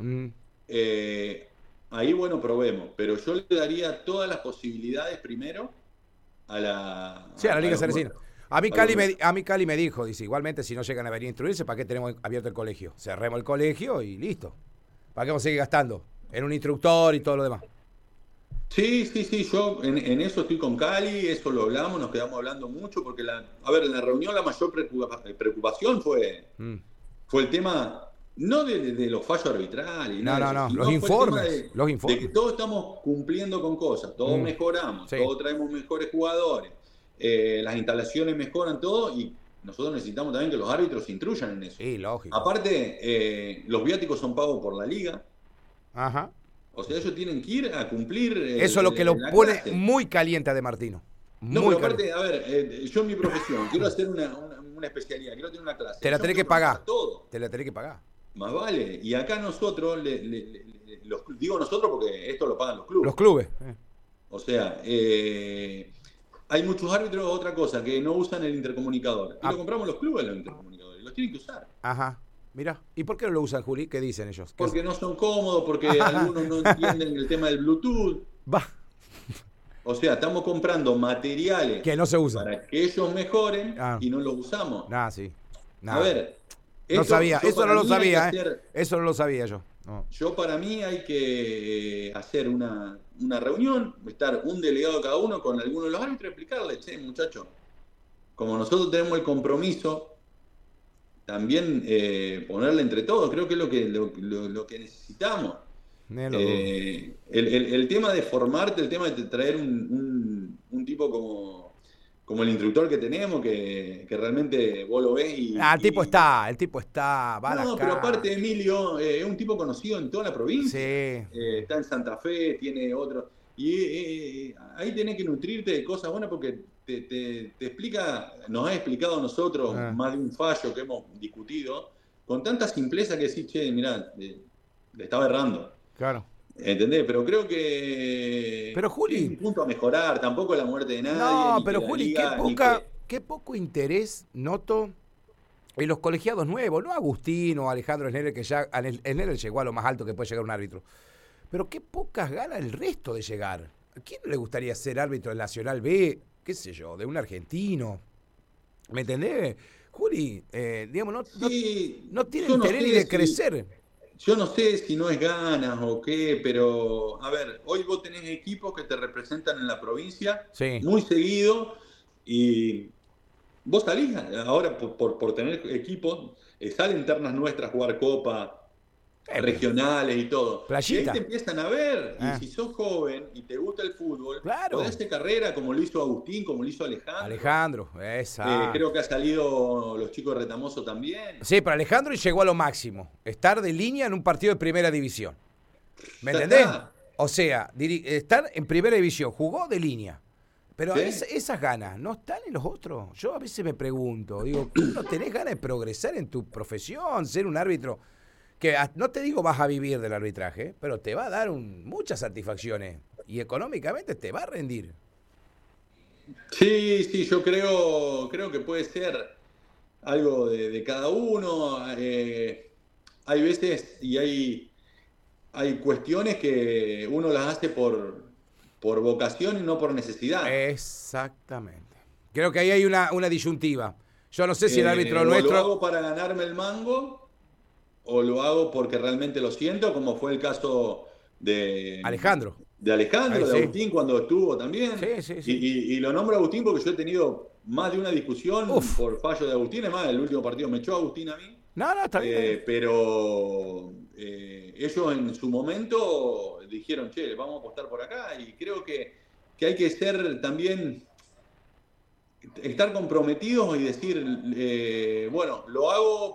ahí probemos. Pero yo le daría todas las posibilidades primero a la Liga Ceresina. A mí Cali me dijo, dice, igualmente si no llegan a venir a instruirse, ¿para qué tenemos abierto el colegio? Cerremos el colegio y listo. ¿Para qué vamos a seguir gastando? En un instructor y todo lo demás. Sí, yo en eso estoy con Cali, eso lo hablamos, nos quedamos hablando mucho, porque en la reunión la mayor preocupación fue el tema, no de los fallos arbitrales, no, los informes. De que todos estamos cumpliendo con cosas, todos mejoramos, todos traemos mejores jugadores, las instalaciones mejoran todo, y nosotros necesitamos también que los árbitros se instruyan en eso. Sí, lógico. Aparte, los viáticos son pagos por la liga. Ajá. O sea, ellos tienen que ir a cumplir. Eso es lo que lo pone muy caliente a De Martino. Pero aparte, a ver, yo en mi profesión quiero hacer una especialidad, quiero tener una clase. Te la tenés que pagar. Te la tenés que pagar. Más vale. Y acá nosotros, digo nosotros porque esto lo pagan los clubes. Los clubes. O sea, hay muchos árbitros, otra cosa, que no usan el intercomunicador. Y lo compramos los clubes, los intercomunicadores. Los tienen que usar. Ajá. Mira, ¿y por qué no lo usan, Juli? ¿Qué dicen ellos? Porque no son cómodos, porque algunos no entienden el tema del Bluetooth. O sea, estamos comprando materiales que no se usan para que ellos mejoren y no los usamos. Sí. A ver. No sabía, eso no lo sabía, eso no lo sabía yo. No. Yo para mí hay que hacer una reunión, estar un delegado cada uno con alguno de los árbitros y explicarles, muchachos, como nosotros tenemos el compromiso, también ponerle entre todos, creo que es lo que necesitamos. El tema de formarte, el tema de traer un tipo como el instructor que tenemos, que realmente vos lo ves y... el tipo está, va a la pero aparte Emilio es un tipo conocido en toda la provincia. Sí. Está en Santa Fe, tiene otro... Y ahí tenés que nutrirte de cosas buenas porque te explica, nos ha explicado a nosotros más de un fallo que hemos discutido, con tanta simpleza que decís, mirá, le estaba errando. Claro. ¿Entendés? Pero creo que... Pero Juli... Es un punto a mejorar, tampoco la muerte de nadie. No, pero Juli, qué poco interés noto en los colegiados nuevos, no Agustín o Alejandro Sneller, que ya Sneller llegó a lo más alto que puede llegar un árbitro. Pero qué pocas ganas el resto de llegar. ¿A quién le gustaría ser árbitro del Nacional B, qué sé yo, de un argentino? ¿Me entendés? Juli, digamos, no tiene interés ni de crecer. Yo no sé si no es ganas o qué, pero a ver, hoy vos tenés equipos que te representan en la provincia muy seguido y vos salís ahora por tener equipos, salen ternas nuestras jugar copa, regionales y todo. Playita. Y ahí te empiezan a ver, y si sos joven y te gusta el fútbol, podés hacer carrera como lo hizo Agustín, como lo hizo Alejandro. Creo que ha salido los chicos de Retamoso también. Sí, pero Alejandro llegó a lo máximo, estar de línea en un partido de primera división. ¿Me entendés? O sea, estar en primera división, jugó de línea. Pero esas ganas, ¿no están en los otros? Yo a veces me pregunto, digo, ¿no tenés ganas de progresar en tu profesión, ser un árbitro? Que no te digo vas a vivir del arbitraje, pero te va a dar muchas satisfacciones y económicamente te va a rendir. Sí, yo creo que puede ser algo de cada uno. hay veces y hay cuestiones que uno las hace por vocación y no por necesidad. Exactamente. Creo que ahí hay una disyuntiva. Yo no sé si el árbitro nuestro... O lo hago para ganarme el mango, o lo hago porque realmente lo siento, como fue el caso de Alejandro. De Alejandro, sí. de Agustín cuando estuvo también. Sí. Y lo nombro a Agustín porque yo he tenido más de una discusión por fallo de Agustín. Es más, el último partido me echó a Agustín a mí. No, está bien. Pero ellos en su momento dijeron, che, vamos a apostar por acá. Y creo que hay que ser también, estar comprometidos y decir, bueno, lo hago